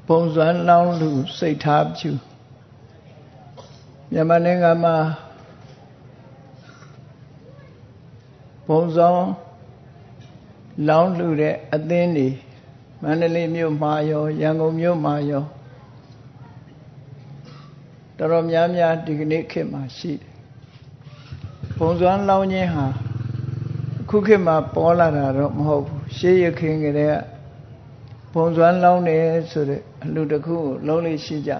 ပုံစွမ်းလောင်းလူစိတ်ထားပြုမြန်မာနိုင်ငံမှာပုံစွမ်းလောင်းလူတဲ့အသင်းတွေမန္တလေးမြို့မှာရောရန်ကုန်မြို့မှာရောတော်တော်များများဒီကနေ့ခေတ်မှာရှိတယ်ပုံစွမ်းလောင်းခြင်းဟာအခုခေတ်မှာပေါ်လာတာတော့မဟုတ်ဘူးရှေးရခင်ကတည်းကပုံစွမ်းလောင်းတယ်ဆိုတဲ့အလှူတစ်ခုကိုလုံးလေးရှိကြတယ်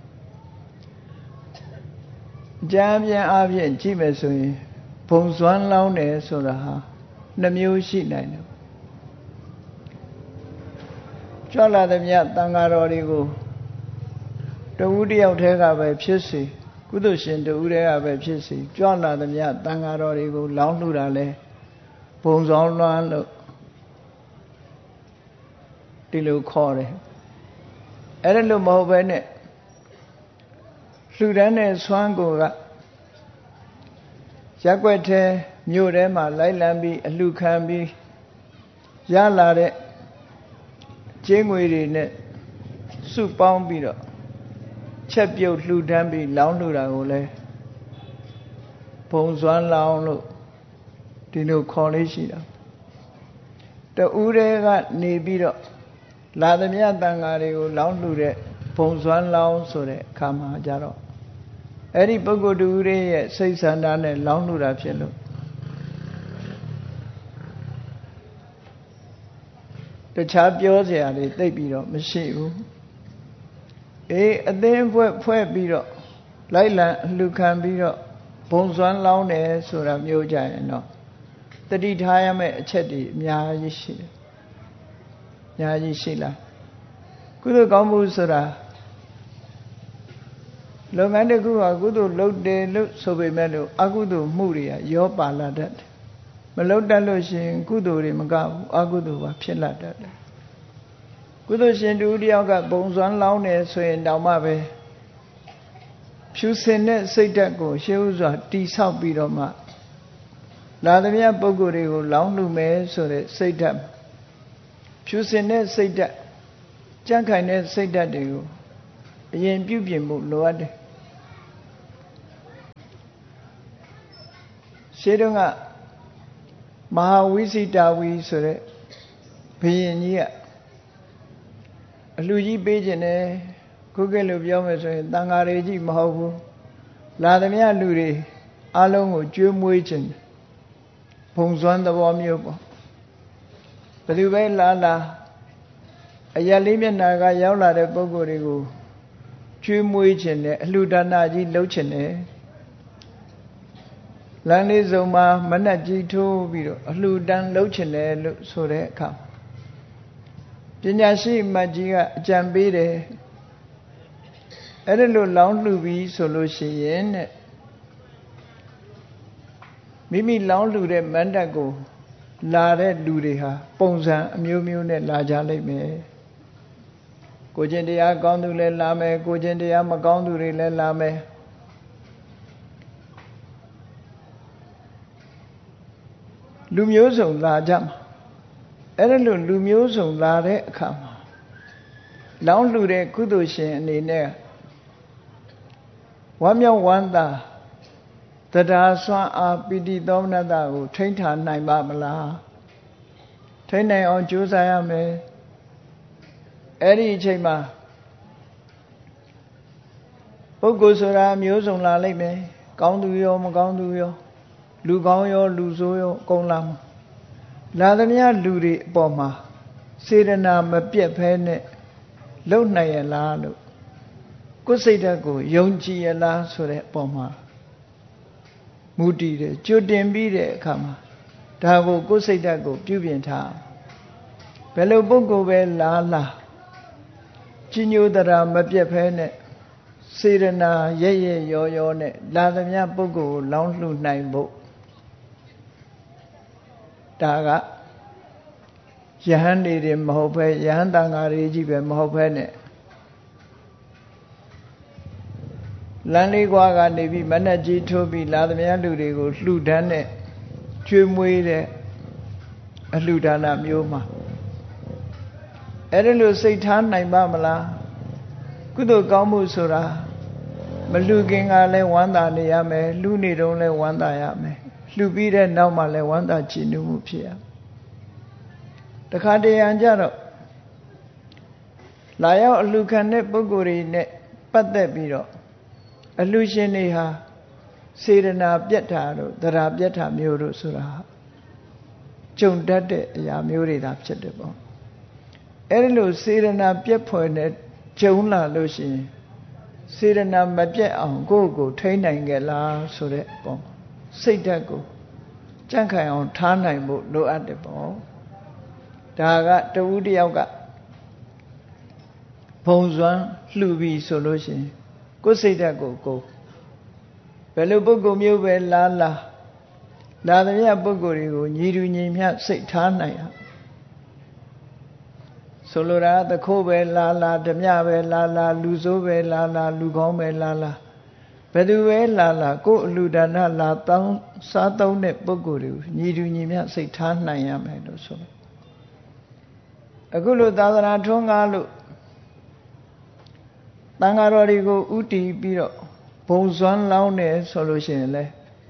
အကြမ်းပြန်အားဖြင့်ကြည့်မယ်ဆိုရင်ပုံစွမ်းလောင်းတယ်ဆိုတာဟာနှမျိုးရှိနိုင်တယ်ကြွလာသည်မြတ်တန်ဃာတော်တွေကိုတဦးတယောက်တည်းကပဲဖြစ်စေကုသိုလ်ရှင်တဦးတည်းကပဲဖြစ်စေကြွလာသည်မြတ်တန်ဃာတော်တွေကိုလောင်းလှူတာလဲပုံစွမ်းလောင်းလို့ဒီလိုခေါ်တယ်အဲ့ဒါလို့မဟုတ်ပဲနဲ့လှူဒန်းတဲ့ဆွမ်းကိုကရက်ွက်ထဲမြို့ထဲမှာလိုက်လံပြီးအလှူခံပြီးရလာတဲ့ကျင်းငွေတွေနဲ့စုပေါင်းပြီးတော့ချက်ပြုတ်လှူဒန်းပြီးလောင်းလှူတာကိုလည်းပုံစွမ်းလောင်းလို့ဒီလိုခေါ်လေးရှိတာတဦးတည်းကနေပြီးတော့လာသမျှတန်ဃာတွေကိုလောင်းလှူတဲ့ပုံစွမ်းလောင်းဆိုတဲ့အခါမှာကြတော့အဲ့ဒီပုဂ္ဂိုလ်တူရဲ့စိတ်ဆန္ဒနဲ့လောင်းလှူတာဖြစ်လို့တခြားပြောစရာတွေသိပ်ပြီးတော့မရှိဘူးအသင်းဖွဲ့ပြီးတော့လိုက်လံအလှူခံပြီးတော့ဘုံစွမ်းလောင်းတယ်ဆိုတာမျိုးကြရင်တော့တတိထားရမယ့်အချက်တွေအများကြီးရှိတယ်အများကြီးရှိလားကုသိုလ်ကောင်းမှုဆိုတာလုပ်ငန်းတစ်ခုကကုသိုလ်လုပ်တယ်လို့ဆိုပေမဲ့လို့အကုသိုလ်မှုတွေကရောပါလာတတ်တယ်မလုပ်တတ်လို့ရှိရင်ကုသိုလ်တွေမကဘူးအကုသိုလ်ပါဖြစ်လာတတ်တယ်ကုသိုလ်ရှင်တူတယောက်ကဘုံစွမ်းလောင်းတယ်ဆိုရင်တောင်မှပဲဖြူစင်တဲ့စိတ်ဓာတ်ကိုရှေးဥစွာတိဆောက်ပြီးတော့မှလာသမျှပုဂ္ဂိုလ်တွေကိုလောင်းလှူမယ်ဆိုတဲ့စိတ်ဓာတ်ဖြူစင်တဲ့စိတ်ဓာတ်ကြံ့ခိုင်တဲ့စိတ်ဓာတ်တွေကိုအရင်ပြုပြင်ဖို့လိုအပ်တယ်ရှေးတုန်းကမဟာဝိစိတာဝီဆိုတဲ့ဘုရင်ကြီးကအလှူကြီးပေးခြင်းတယ်ခုခေတ်လိုပြောမယ်ဆိုရင်တန်ဃာတွေကြီးမဟုတ်ဘူးလာသမျှလူတွေအလုံးကိုကျွေးမွေးခြင်းဘုံစွမ်းသဘောမျိုးပေါ့ဘယ်သူပဲလာအရက်လေးမျက်နှာကရောက်လာတဲ့ပုဂ္ဂိုလ်တွေကိုကျွေးမွေးခြင်းနဲ့အလှူဒါနကြီးလုပ်ခြင်းနဲ့လမ်းလေးစုံမှာမနှက်ကြီးထိုးပြီးတော့အလှူဒန်းလုပ်ခြင်းနဲ့လို့ဆိုတဲ့အခါပညာရှိမတ်ကြီးကအကြံပေးတယ်အဲ့ဒါလို့လောင်းလှူပြီးဆိုလို့ရှိရင်တဲ့မိမိလောင်းလှူတဲ့မန္တကိုလာတဲ့လူတွေဟာပုံစံအမျိုးမျိုးနဲ့လာကြလိမ့်မယ်ကိုကျင့်တရားကောင်းသူလည်းလာမယ်ကိုကျင့်တရားမကောင်းသူတွေလည်းလာမယ်လူမျိုးစုံလာကြမှာအဲ့ဒါလို့လူမျိုးစုံလာတဲ့အခါမှာလောင်းလှူတဲ့ကုသိုလ်ရှင်အနေနဲ့ဝမ်းမြောက်ဝမ်းသာတရားစွမ်းအားပိဋိသောမနတကိုထိန်းထားနိုင်ပါမလားထိန်းနိုင်အောင်ကြိုးစားရမယ်အဲ့ဒီအချိန်မှာပုဂ္ဂိုလ်ဆိုတာမျိုးစုံလာလိမ့်မယ်ကောင်းသူရောမကောင်းသူရောလူကောင်းရောလူဆိုးရောအကုန်လာမှာလာသမျှလူတွေအပေါ်မှာစေတနာမပြတ်ဘဲနဲ့လုံနိုင်ရလားလို့ကိုယ်စိတ်ဓာတ်ကိုယုံကြည်ရလားဆိုတဲ့အပေါ်မှာမူတည်တယ်ကြိုတင်ပြီးတဲ့အခါမှာဒါကိုကိုယ်စိတ်ဓာတ်ကိုပြုပြင်ထားဘယ်လိုပုဂ္ဂိုလ်ပဲလာကြီးညိုတရာမပြတ်ဘဲနဲ့စေရနာရဲ့ရောနဲ့လာသမျှပုဂ္ဂိုလ်ကိုလောင်းလှူနိုင်ဖို့ဒါကယဟန်တွေမဟုတ်ပဲယဟန်တန်ဃာတွေကြီးပဲမဟုတ်ပဲနဲ့လမ်းလေးကွာကနေပြီးမနှက်ကြီးထိုးပြီးလာသမျှလူတွေကိုလှူဒန်းတဲ့ကျွေးမွေးတဲ့အလှူဒါနမျိုးမှာအဲ့ဒါလို့စိတ်ထားနိုင်ပါမလားကုသိုလ်ကောင်းမှုဆိုတာမလှူခင်ကလည်းဝမ်းသာနေရမယ်လှူနေတုန်းလည်းဝမ်းသာရမယ်လှူပြီးတဲ့နောက်မှလည်းဝမ်းသာကြည်နူးမှုဖြစ်ရတခါတရံကြတော့လာရောက်အလှူခံတဲ့ပုဂ္ဂိုလ်တွေနဲ့ပတ်သက်ပြီးတော့အလှူရှင်တွေဟာစေတနာပြတ်တာတို့သရာပြတ်တာမျိုးတို့ဆိုတာကြုံတတ်တဲ့အရာမျိုးတွေသာဖြစ်တယ်ပေါ့အဲ့ဒီလိုစေတနာပြတ်ဖွယ်နဲ့ကြုံလာလို့ရှိရင်စေတနာမပြတ်အောင်ကိုယ့်ကိုထိန်းနိုင်ကြလားဆိုတဲ့ပေါ့စိတ်ဓာတ်ကိုကြန့်ခိုင်အောင်ထားနိုင်ဖို့လိုအပ်တယ်ပေါ့ဒါကတဝူးတယောက်ကဘုံစွမ်းလှူပြီးဆိုလို့ရှိရင်ကိုယ်စိတ်ဓာတ်ကိုဘယ်လိုပုဂ္ဂိုလ်မျိုးပဲလာသမျှပုဂ္ဂိုလ်တွေကိုညီတူညီမျှစိတ်ထားနိုင်ရဆိုလိုတာသခိုးပဲလာဓမြပဲလာလူဆိုးပဲလာလူကောင်းပဲလာဘယ်သူပဲလာကိုယ်အလူဒါနလာတောင်းစားသုံးတဲ့ပုဂ္ဂိုလ်တွေကိုညီတူညီမျှစိတ်ထားနိုင်ရမယ်လို့ဆိုတယ်အခုလိုသာသနာထွန်းကားလို့တန်ဃာတော်တွေကိုဥတည်ပြီးတော့ဘုံစွမ်းလောင်းတယ်ဆိုလို့ရှိရင်လေ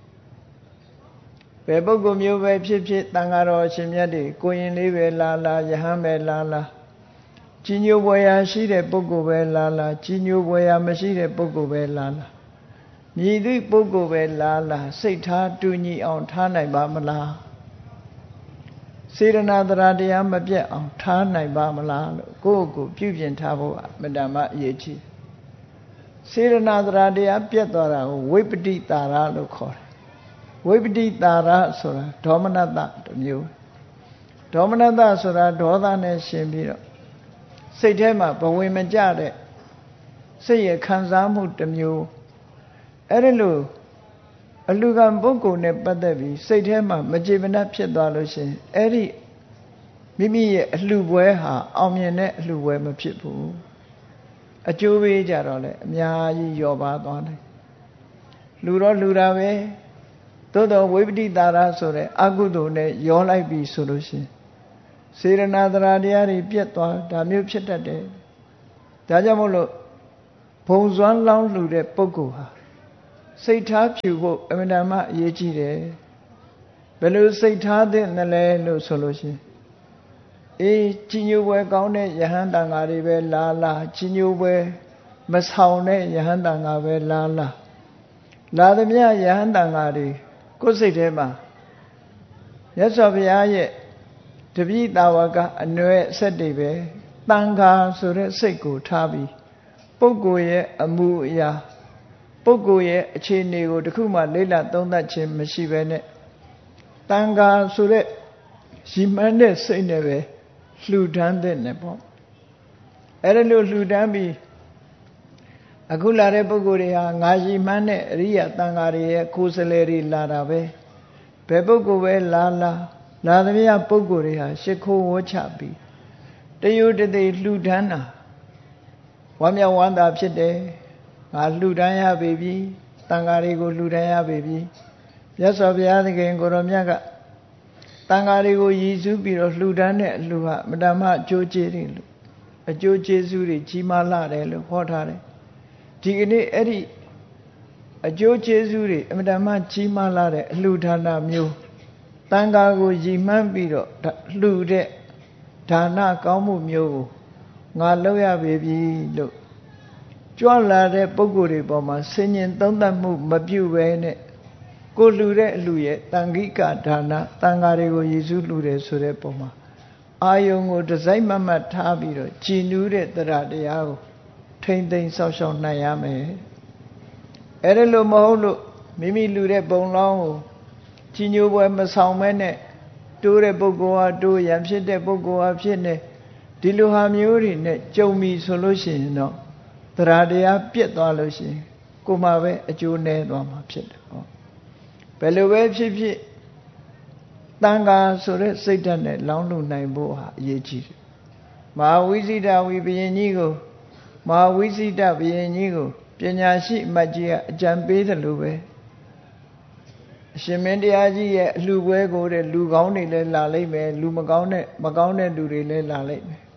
ဘယ်ပုဂ္ဂိုလ်မျိုးပဲဖြစ်တန်ဃာတော်ရှင်မြတ်တွေကိုရင်လေးပဲလာယဟန်ပဲလာကြီးညိုပွဲရာရှိတဲ့ပုဂ္ဂိုလ်ပဲလာကြီးညိုပွဲရာမရှိတဲ့ပုဂ္ဂိုလ်ပဲလာမြည်သည့်ပုဂ္ဂိုလ်ပဲလာစိတ်ထားတူညီအောင်ထားနိုင်ပါမလားစေရနာတရားတရားမပြတ်အောင်ထားနိုင်ပါမလားလို့ကိုယ့်ကိုပြုပြင်ထားဖို့အမတ္တမအရေးကြီးစေရနာတရားတရားပြတ်သွားတာကိုဝိပတိတာရလို့ခေါ်တယ်ဝိပတိတာရဆိုတာဒေါမနတတစ်မျိုးဒေါမနတဆိုတာဒေါသနဲ့ရှင်ပြီးတော့စိတ်ထဲမှာဘဝင်မကြတဲ့စိတ်ရခံစားမှုတစ်မျိုးအဲ့ဒီလိုအလူကံပုဂ္ဂိုလ်နဲ့ပတ်သက်ပြီးစိတ်ထဲမှာမကြေမနပ်ဖြစ်သွားလို့ရှိရင်အဲ့ဒီမိမိရဲ့အလှပွဲဟာအောင်မြင်တဲ့အလှပွဲမဖြစ်ဘူးအကျိုးပေးကြတော့လေအများကြီးလျော့ပါသွားတယ်လူတော့လူတာပဲသို့တော်ဝိပတိတာရဆိုတဲ့အကုသိုလ်နဲ့ရောလိုက်ပြီဆိုလို့ရှိရင်စေရနာတရားတရားတွေပြတ်သွားဒါမျိုးဖြစ်တတ်တယ်ဒါကြောင့်မို့လို့ဘုံစွမ်းလောင်းလှူတဲ့ပုဂ္ဂိုလ်ဟာစိတ်ထားဖြူဖို့အမှန်တမ်းအရေးကြီးတယ်ဘယ်လိုစိတ်ထားသင့်တယ်လဲလို့ဆိုလို့ရှိရင်ကြီးညိုပွဲကောင်းတဲ့ယဟန်တန်ဃာတွေပဲလာကြီးညိုပွဲမဆောင်တဲ့ယဟန်တန်ဃာပဲလာသမျှယဟန်တန်ဃာတွေကိုယ်စိတ်ထဲမှာမြတ်စွာဘုရားရဲ့တပည့်တာဝကအနွယ်အဆက်တွေပဲတန်ဃာဆိုတဲ့စိတ်ကိုထားပြီးပုဂ္ဂိုလ်ရဲ့အမှုအရာပုဂ္ဂိုလ်ရဲ့အခြေအနေကိုတခုမှလေ့လာသုံးသပ်ခြင်းမရှိဘဲနဲ့တန်ဃာဆိုတဲ့ရည်မှန်းတဲ့စိတ်နဲ့ပဲလှူဒန်းတဲ့နဲ့ပေါ့အဲ့ဒါလို့လှူဒန်းပြီးအခုလာတဲ့ပုဂ္ဂိုလ်တွေဟာငါရည်မှန်းတဲ့အရိယာတန်ဃာတွေရဲ့ကိုယ်စလဲတွေလာတာပဲဘယ်ပုဂ္ဂိုလ်ပဲလာသမျှပုဂ္ဂိုလ်တွေဟာရှ िख ိုးဝှချပြီးတယုတသိလှူဒန်းတာဝမ်းမြောက်ဝမ်းသာဖြစ်တယ်ငါလှူဒန်းရပေပြီတန်ဃာတွေကိုလှူဒန်းရပေပြီမြတ်စွာဘုရားသခင်ကိုရောမြတ်ကတန်ဃာတွေကိုရည်စူးပြီးတော့လှူဒန်းတဲ့အလှူဟာမတ္တမအကျိုးကျေးတွေလို့အကျိုးကျေးဇူးတွေကြီးမားလာတယ်လို့ဟောထားတယ်ဒီကနေ့အဲ့ဒီအကျိုးကျေးဇူးတွေအမတ္တမကြီးမားလာတဲ့အလှူဒါနမျိုးတန်ဃာကိုရည်မှန်းပြီးတော့လှူတဲ့ဒါနကောင်းမှုမျိုးကိုငါလုပ်ရပေပြီလို့ကြွလာတဲ့ပုဂ္ဂိုလ်တွေပေါ်မှာဆင်ញင်သုံးသပ်မှုမပြုဘဲနဲ့ကိုလှူတဲ့အလှူရဲ့တန်ခိကဒါနတန်ဃာတွေကိုရည်စူးလှူတယ်ဆိုတဲ့ပုံမှာအာယုံကိုတစိုက်မတ်မတ်ထားပြီးတော့ကြည်နူးတဲ့တရားတရားကိုထိမ့်သိမ်းဆောက်ရှောက်နိုင်ရမယ်အဲ့ဒါလို့မဟုတ်လို့မိမိလှူတဲ့ပုံလောင်းကိုကြီးညိုပွဲမဆောင်မဲနဲ့တိုးတဲ့ပုဂ္ဂိုလ်ဟာတိုးရံဖြစ်တဲ့ပုဂ္ဂိုလ်ဟာဖြစ်နေဒီလိုဟာမျိုးတွေနဲ့ကြုံပြီဆိုလို့ရှိရင်တော့တရားတရားပြတ်သွားလို့ရှိရင်ကိုမှပဲအကျိုးနည်းသွားမှာဖြစ်တယ်ဟောဘယ်လိုပဲဖြစ်ဖြစ်တန်ခါဆိုတဲ့စိတ်ဓာတ်နဲ့လောင်းလို့နိုင်ဖို့ဟာအရေးကြီးတယ်မဟာဝိဇိတဝိဘယင်ကြီးကိုမဟာဝိဇိတဘယင်ကြီးကိုပညာရှိအမတ်ကြီးကအကြံပေးတယ်လို့ပဲအရှင်မင်းတရားကြီးရဲ့အလှပွဲကိုတဲ့လူကောင်းတွေလည်းလာလိမ့်မယ်လူမကောင်းတဲ့လူတွေလည်းလာလိမ့်မယ်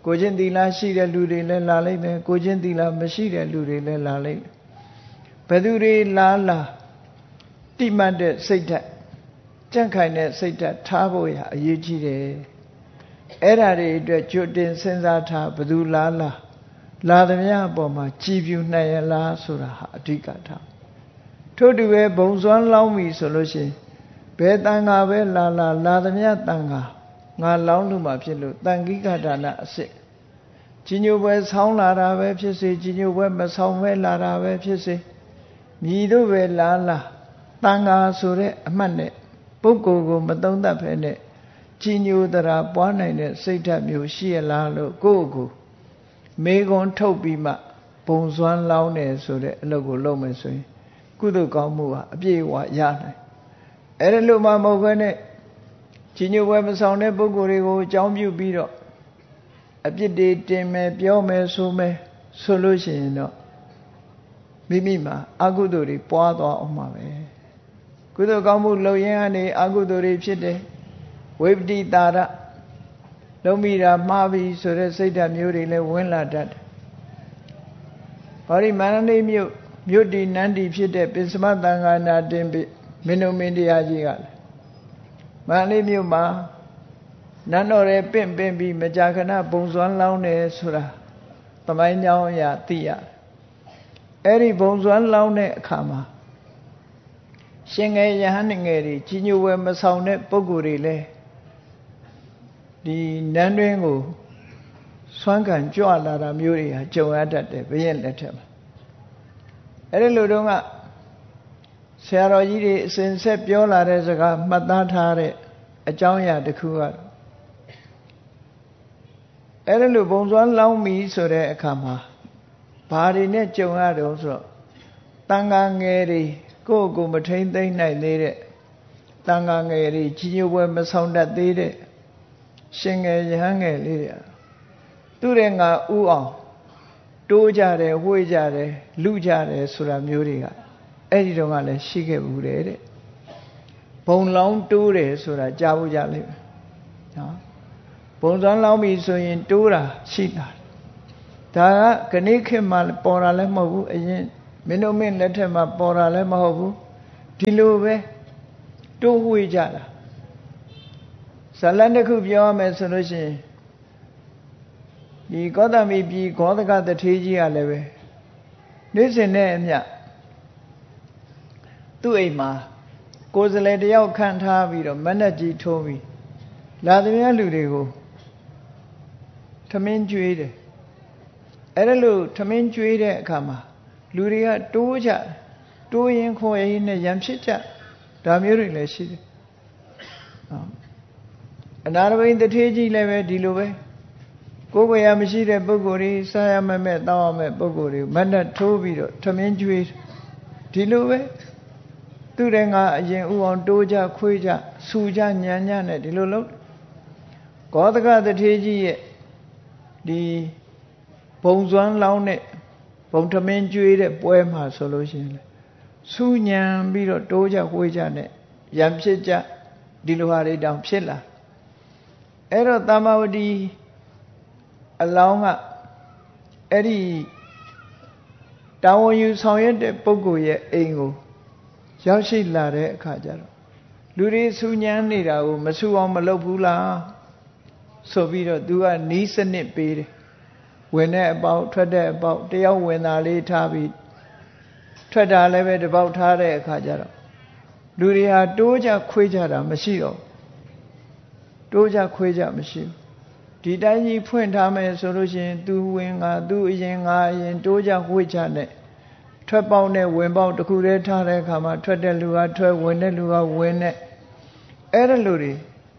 ကိုချင်းသီလရှိတဲ့လူတွေလည်းလာလိမ့်မယ်ကိုချင်းသီလမရှိတဲ့လူတွေလည်းလာလိမ့်မယ်ဘယ်သူတွေလာတိမှတ်တဲ့စိတ်ဓာတ်ကြံ့ခိုင်တဲ့စိတ်ဓာတ်ထားဖို့ရအရေးကြီးတယ်အဲ့ဓာတွေအတွက်ကြိုတင်စဉ်းစားထားဘယ်သူလာသမျှအပေါ်မှာကြည်ပြူနိုင်ရလားဆိုတာဟာအဓိကထားထို့တူပဲဘုံစွမ်းလောင်းပြီဆိုလို့ရှိရင်ဘယ်တန်ခါပဲလာသမျှတန်ခါငါလောင်းလို့မှဖြစ်လို့တန်ခိကဒါနအစစ်ကြီးညိုပွဲဆောင်းလာတာပဲဖြစ်စေကြီးညိုပွဲမဆောင်းပဲလာတာပဲဖြစ်စေမြည်တို့ပဲလာတန်ခါဆိုတဲ့အမှတ်နဲ့ပုဂ္ဂိုလ်ကိုမသုံးသပ်ဖဲနဲ့ကြီးညိုတရာပွားနိုင်တဲ့စိတ်ဓာတ်မျိုးရှိရလားလို့ကိုယ့်ကိုမေခွန်းထုတ်ပြီးမှဘုံစွမ်းလောင်းတယ်ဆိုတဲ့အလုပ်ကိုလုပ်မယ်ဆိုရင်ကုသိုလ်ကောင်းမှုဟာအပြည့်အဝရနိုင်အဲ့ဒါလို့မှမဟုတ်ဘဲနဲ့ကြီးညိုပွဲမဆောင်တဲ့ပုဂ္ဂိုလ်တွေကိုအကြောင်းပြုပြီးတော့အပြစ်တွေတင်မယ်ပြောမယ်ဆိုမယ်ဆိုလို့ရှိရင်တော့မိမိမှာအကုသိုလ်တွေပွားသွားအောင်မှာပဲကုသိုလ်ကောင်းမှုလုပ်ရင်ကနေအကုသိုလ်တွေဖြစ်တယ်ဝိပတိတာရလုံးမိတာမှားပြီဆိုတဲ့စိတ်ဓာတ်မျိုးတွေလည်းဝင်လာတတ်တယ်။ဟောဒီမန္တလေးမြို့တည်နန်းတည်ဖြစ်တဲ့ပိစမသံဃာနာတင်မင်းတို့မင်းတရားကြီးကလည်းမန္တလေးမြို့မှာနန်းတော်ရဲ့ပင့်ပြီးမကြာခဏဘုံစွမ်းလောင်းတယ်ဆိုတာသမိုင်းကြောင်းအရာသိရတယ်။အဲ့ဒီဘုံစွမ်းလောင်းတဲ့အခါမှာရှင်ငယ်ယဟန်ငယ်တွေကြီးညိုဝဲမဆောင်တဲ့ပုဂ္ဂိုလ်တွေလည်းဒီနန်းတွင်းကိုဆွမ်းခံကြွလာတာမျိုးတွေဟာကြုံရတတ်တယ်ဘုရင်လက်ထက်မှာအဲ့ဒီလိုတုန်းကဆရာတော်ကြီးတွေအစဉ်ဆက်ပြောလာတဲ့စကားမှတ်သားထားတဲ့အကြောင်းအရာတစ်ခုကတော့အဲ့ဒီလိုဘုံစွမ်းလောင်းပြီဆိုတဲ့အခါမှာဘာတွေနဲ့ကြုံရတော့ဆိုတော့တန်ခါငယ်တွေကိုမထိမ့်သိမ့်နိုင်သေးတဲ့တန်ခါငယ်တွေကြီးညိုပွဲမဆောင်တတ်သေးတဲ့ရှင်ငယ်ရဟန်းငယ်လေးတွေသူတဲ့ငါဥအောင်တိုးကြတယ်ဝှေ့ကြတယ်လူကြတယ်ဆိုတာမျိုးတွေကအဲ့ဒီတော့ကလည်းရှိခဲ့ဘူးတဲ့ဘုံလောင်းတိုးတယ်ဆိုတာကြားဖို့ကြလိမ့်မယ်နော်ဘုံစွမ်းလောင်းပြီဆိုရင်တိုးတာရှိတာဒါကခဏခေတ်မှာပေါ်တာလည်းမဟုတ်ဘူးအရင်မင်းတို့မင်းလက်ထက်မှာပေါ်တာလည်းမဟုတ်ဘူးဒီလိုပဲတိုးဝှေ့ကြတာဇလန်တစ်ခုပြောရမယ်ဆိုလို့ရှိရင်ဒီကောသမီပြည်ဂောဒကတထေးကြီးကလည်းပဲနေ့စဉ်နဲ့အမျှသူ့အိမ်မှာကိုယ်စလဲတယောက်ခန့်ထားပြီးတော့မဏ္ဍကြီးထိုးပြီးလာသမျှလူတွေကိုထမင်းကျွေးတယ်အဲ့ဒါလို့ထမင်းကျွေးတဲ့အခါမှာလူတွေကတိုးကြတိုးရင်ခေါ်ရင်နဲ့ရံဖြစ်ကြဒါမျိုးတွေလည်းရှိတယ်အနာရဘိန်တထေးကြီးလည်းပဲဒီလိုပဲကိုယ်ကိုယ်ရမရှိတဲ့ပုဂ္ဂိုလ်တွေစားရမဲ့တောင်းရမဲ့ပုဂ္ဂိုလ်တွေမဏ္ဍထိုးပြီးတော့ထမင်းကျွေးဒီလိုပဲသူတဲ့ငါအရင်ဥအောင်တိုးကြခွေးကြဆူကြညံညနဲ့ဒီလိုလုပ်ဂောဒကတထေးကြီးရဲ့ဒီဘုံစွမ်းလောင်းတဲ့ဘုံထမင်းကျွေးတဲ့ပွဲမှာဆိုလို့ရှိရင်ဆူညံပြီးတော့တိုးကြခွေးကြနဲ့ရံဖြစ်ကြဒီလိုဟာတွေတောင်ဖြစ်လာအဲ့တော့တမ္မာဝတီအလောင်းကအဲ့ဒီတာဝန်ယူဆောင်ရွက်တဲ့ပုဂ္ဂိုလ်ရဲ့အိမ်ကိုရောက်ရှိလာတဲ့အခါကျတော့လူတွေဆူညံနေတာကိုမဆူအောင်မလုပ်ဘူးလားဆိုပြီးတော့သူကနီးစနစ်ပေးတယ်ဝင်တဲ့အပေါက်ထွက်တဲ့အပေါက်တယောက်ဝင်တာလေးထားပြီးထွက်တာလည်းပဲတစ်ပေါက်ထားတဲ့အခါကျတော့လူတွေဟာတိုးကြခွေးကြတာမရှိတော့တိုးကြခွေးကြမရှိဘူးဒီတိုင်းကြီးဖွင့်ထားမယ်ဆိုလို့ရှိရင်သူဝင်ငါသူအရင်ငါအရင်တိုးကြခွေးကြနဲ့ထွက်ပေါက်နဲ့ဝင်ပေါက်တစ်ခုတည်းထားတဲ့အခါမှာထွက်တဲ့လူကထွက်ဝင်တဲ့လူကဝင်နဲ့အဲ့ဒါလူတွေ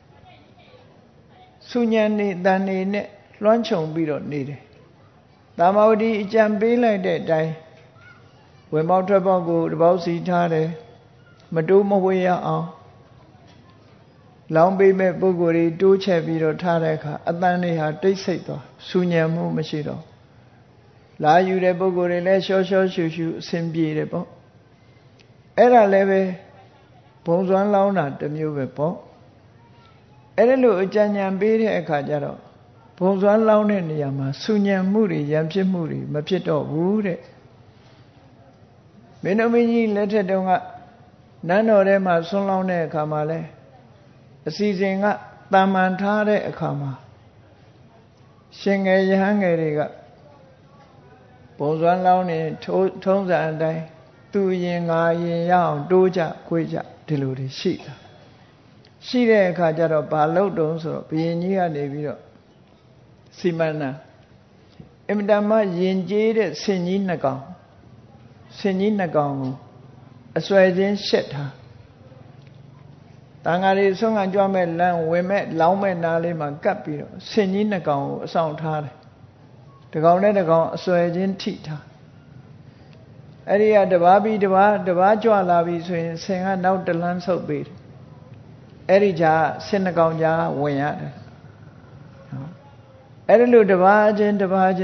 ဆုညံနေတန်နေနဲ့လွှမ်းခြုံပြီးတော့နေတယ်သာမဝတီအကြံပေးလိုက်တဲ့အတိုင်းဝင်ပေါက်ထွက်ပေါက်ကိုတစ်ပေါက်စီထားတယ်မတိုးမဝေးရအောင်လောင်းပေးမဲ့ပုဂ္ဂိုလ်တွေတိုးချက်ပြီးတော့ထားတဲ့အခါအတန်တွေဟာတိတ်ဆိတ်သွားဆူညံမှုမရှိတော့လာယူတဲ့ပုဂ္ဂိုလ်တွေလည်းရှော့ရှော့ရှူရှူအဆင်ပြေတယ်ပေါ့အဲ့ဒါလည်းပဲဘုံစွမ်းလောင်းတာတစ်မျိုးပဲပေါ့အဲ့ဒါလို့အကြံဉာဏ်ပေးတဲ့အခါကျတော့ဘုံစွမ်းလောင်းတဲ့နေရာမှာဆူညံမှုတွေရံဖြစ်မှုတွေမဖြစ်တော့ဘူးတဲ့မင်းတို့မင်းကြီးလက်ထက်တုန်းကနန်းတော်ထဲမှာဆွန်းလောင်းတဲ့အခါမှာလဲအစီအစဉ်ကတာမန်ထားတဲ့အခါမှာရှင်ငယ်ရဟန်းငယ်တွေကဘုံစွမ်းလောင်းနေထုံးစံအတိုင်းသူရင်ငါရင်ရအောင်တိုးကြခွေးကြဒီလိုတွေရှိတာရှိတဲ့အခါကျတော့ဘာလို့တုံးဆိုတော့ဘုရင်ကြီးကနေပြီးတော့စီမံနာအင်မတန်မှယဉ်ကျေးတဲ့ဆင်ကြီးနှစ်ကောင်ကိုအစွဲချင်းရှက်ထားတန်ဃာတွေဆွမ်းခံကြွမဲ့လမ်းဝင်မဲ့လောင်းမဲ့နားလေးမှာကပ်ပြီးတော့ဆင်ကြီးနှစ်ကောင်ကိုအဆောင်ထားတယ်တကောင်နဲ့တကောင်အစွဲချင်းထိထားအဲ့ဒီကတပါးပြီးတပါးကြွလာပြီဆိုရင်ဆင်ကနောက်တလန်းဆုပ်ပေးတယ်အဲ့ဒီကြာဆင်နှစ်ကောင်ကြာဝင်ရတယ်အဲ့ဒီလိုတပါးချင်းတပါး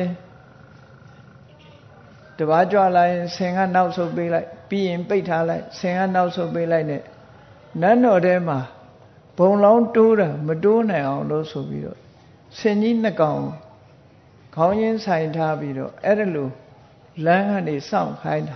ကြွလာရင်ဆင်ကနောက်ဆုပ်ပေးလိုက်ပြီးရင်ပိတ်ထားလိုက်ဆင်ကနောက်ဆုပ်ပေးလိုက်နဲ့နန်းတော်ထဲမှာဘုံလောင်းတိုးတာမတိုးနိုင်အောင်လို့ဆိုပြီးတော့ဆင်ကြီးနှစ်ကောင်ခေါင်းရင်းဆိုင်ထားပြီးတော့အဲ့ဒါလိုလမ်းကနေစောင့်ခိုင်းတာ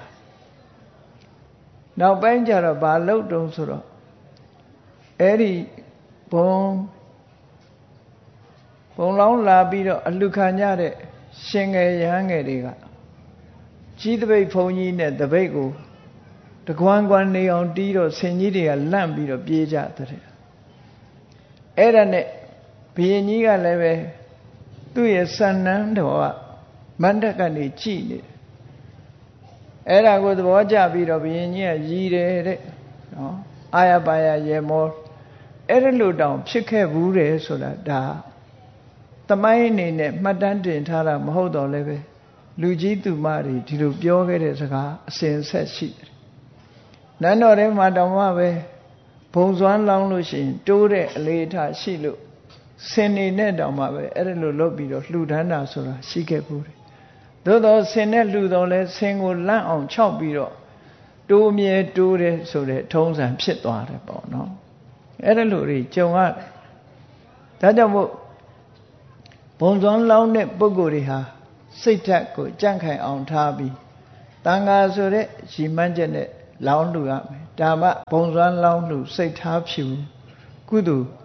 နောက်ပိုင်းကျတော့ဘာလုပ်တုံးဆိုတော့အဲ့ဒီဘုံလောင်းလာပြီးတော့အလှခံကြတဲ့ရှင်ငယ်ရဟန်းငယ်တွေကကြီးတပိတ်ဘုံကြီးနဲ့တပိတ်ကိုတကွမ်းကွမ်းနေအောင်တီးတော့ဆင်ကြီးတွေကလန့်ပြီးတော့ပြေးကြတဲ့အဲ့ဒါနဲ့ဘုရင်ကြီးကလည်းပဲသူ့ရဲ့စံနန်းတော်ကမန္တကနေကြည်နေတယ်အဲ့ဒါကိုသဘောကျပြီးတော့ဘုရင်ကြီးကရည်တယ်တဲ့နော်အာရပါရရေမောအဲ့ဒါလို့တောင်ဖြစ်ခဲ့ဘူးတယ်ဆိုတာဒါသမိုင်းအနေနဲ့မှတ်တမ်းတင်ထားတာမဟုတ်တော့လည်းပဲလူကြီးသူမတွေဒီလိုပြောခဲ့တဲ့စကားအစဉ်ဆက်ရှိတယ်နန်းတော်ထဲမှာတောင်မှပဲဘုံစွမ်းလောင်းလို့ရှိရင်တိုးတဲ့အလေးထားရှိလို့ဆင်နေနဲ့တောင်မှပဲအဲ့ဒါလိုလုပ်ပြီးတော့လှူဒန်းတာဆိုတာရှိခဲ့ဘူးတယ်သို့တော့ဆင်နဲ့လှူတော့လဲဆင်ကိုလန့်အောင်ခြောက်ပြီးတော့တိုးမြဲတိုးတယ်ဆိုတဲ့ထုံးစံဖြစ်သွားတယ်ပေါ့နော်အဲ့ဒါလိုတွေကြုံရတယ်ဒါကြောင့်မို့ဘုံစွမ်းလောင်းတဲ့ပုဂ္ဂိုလ်တွေဟာစိတ်ဓာတ်ကိုကြံ့ခိုင်အောင်ထားပြီးတန်ခါဆိုတဲ့ရည်မှန်းချက်နဲ့လောင်းလှူရမယ်ဒါမှဘုံစွမ်းလောင်းလှူစိတ်ထားဖြူကုသိုလ်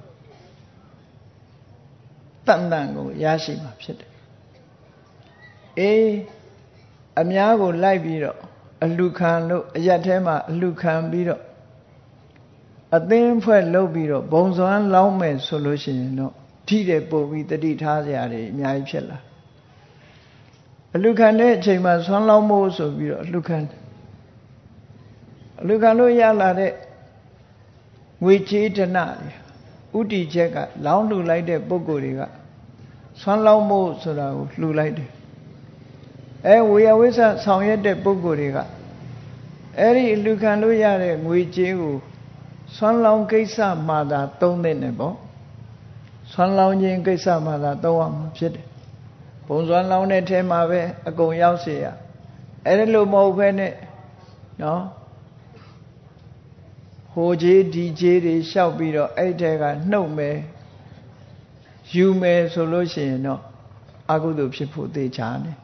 တန်တန်ကိုရရှိမှာဖြစ်တယ်အေးအများကိုလိုက်ပြီးတော့အလှခံလို့အရက်ထဲမှာအလှခံပြီးတော့အသင်းဖွဲ့လုပ်ပြီးတော့ဘုံစွမ်းလောင်းမယ်ဆိုလို့ရှိရင်တော့ထိတဲ့ပုံပြီးတတိထားစရာတွေအများကြီးဖြစ်လာအလှခံတဲ့အချိန်မှာစွမ်းလောင်းဖို့ဆိုပြီးတော့အလှခံလို့ရလာတဲ့ငွေကြေးဒဏတွေဥတီချက်ကလောင်းလှူလိုက်တဲ့ပုဂ္ဂိုလ်တွေကစွမ်းလောင်းဖို့ဆိုတာကိုလှူလိုက်တယ်ဝေယဝိဆဆောင်ရွက်တဲ့ပုဂ္ဂိုလ်တွေကအဲ့ဒီအလှခံလို့ရတဲ့ငွေကြေးကိုစွမ်းလောင်းကိစ္စမှသာသုံးတဲ့နဲ့ပေါ့စွမ်းလောင်းခြင်းကိစ္စမှသာသုံးရမှာဖြစ်တယ်ဘုံစွမ်းလောင်းတဲ့ထဲမှာပဲအကုန်ရောက်เสียအဲ့ဒါလို့မဟုတ်ဘဲနဲ့နော်ဟိုကြီးဒီကြီးတွေလျှောက်ပြီးတော့အဲ့ထဲကနှုတ်မယ်ယူမယ်ဆိုလို့ရှိရင်တော့အကုသိုလ်ဖြစ်ဖို့သေချာတယ်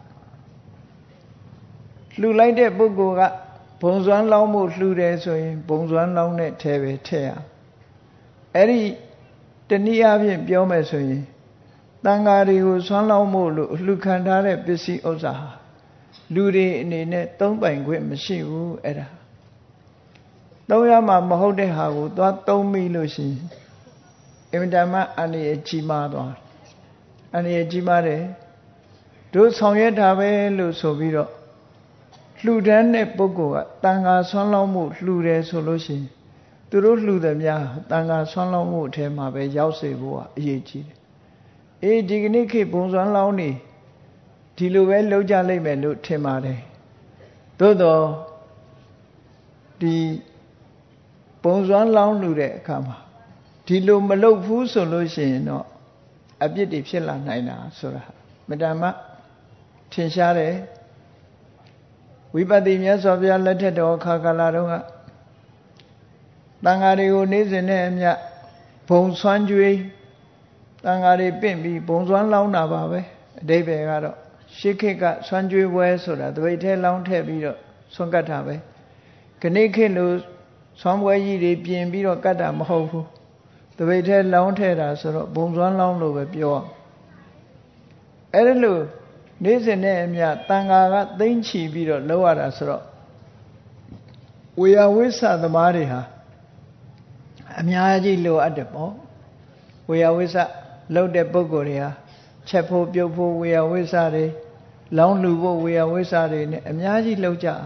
လှူလိုက်တဲ့ပုဂ္ဂိုလ်ကဘုံစွမ်းလောင်းမှုလှူတယ်ဆိုရင်ဘုံစွမ်းလောင်းတဲ့ထဲပဲထည့်ရအဲ့ဒီတနည်းအားဖြင့်ပြောမယ်ဆိုရင်တန်ဃာတွေကိုစွမ်းလောင်းမှုလို့လှူခံထားတဲ့ပစ္စည်းဥစ္စာဟာလူတွေအနေနဲ့သုံးပိုင်ခွင့်မရှိဘူးအဲ့ဒါသုံးရမှာမဟုတ်တဲ့ဟာကိုသွားသုံးမိလို့ရှိရင်အင်မတန်မှအန္တရာယ်ကြီးမားသွားအန္တရာယ်ကြီးမားတယ်တို့ဆောင်ရွက်တာပဲလို့ဆိုပြီးတော့လှူဒန်းတဲ့ပုဂ္ဂိုလ်ကတန်ဃာဆွမ်းလောင်းမှုလှူတယ်ဆိုလို့ရှိရင်သူတို့လှူသည်များတန်ဃာဆွမ်းလောင်းမှုအထဲမှာပဲရောက်စေဖို့ကအရေးကြီးတယ်ဒီကနေ့ခေတ်ဘုံစွမ်းလောင်းနေဒီလိုပဲလုပ်ကြလိမ့်မယ်လို့ထင်ပါတယ်သို့တော့ဒီဘုံစွမ်းလောင်းလှူတဲ့အခါမှာဒီလိုမလုပ်ဘူးဆိုလို့ရှိရင်တော့အပြစ်တွေဖြစ်လာနိုင်တာဆိုတာမတမ်းမထင်ရှားတယ်ဝိပဿနာမြတ်စွာဘုရားလက်ထက်တော်ခါကာလတုန်းကတန်ဃာတွေကိုနေ့စဉ်နဲ့အမျှဘုံဆွမ်းကြွေးတန်ဃာတွေပင့်ပြီးဘုံစွမ်းလောင်းတာပါပဲအဓိပ္ပာယ်ကတော့ရှေးခေတ်ကဆွမ်းကြွေးပွဲဆိုတာတပိတ်ထဲလောင်းထည့်ပြီးတော့ဆွမ်းကတ်တာပဲခဏခေတ်လို့ဆွမ်းပွဲကြီးတွေပြင်ပြီးတော့ကတ်တာမဟုတ်ဘူးတပိတ်ထဲလောင်းထည့်တာဆိုတော့ဘုံစွမ်းလောင်းလို့ပဲပြောအဲ့ဒါလို့နေ့စဉ်နဲ့အမျှတန်ဃာကသိမ့်ချီပြီးတော့လောက်ရတာဆိုတော့ဝေယဝိဆသမားတွေဟာအများကြီးလိုအပ်တယ်ပေါ့ဝေယဝိဆလောက်တဲ့ပုဂ္ဂိုလ်တွေဟာချက်ဖို့ပြုတ်ဖို့ဝေယဝိဆတွေလောင်းလူဖို့ဝေယဝိဆတွေနဲ့အများကြီးလောက်ကြ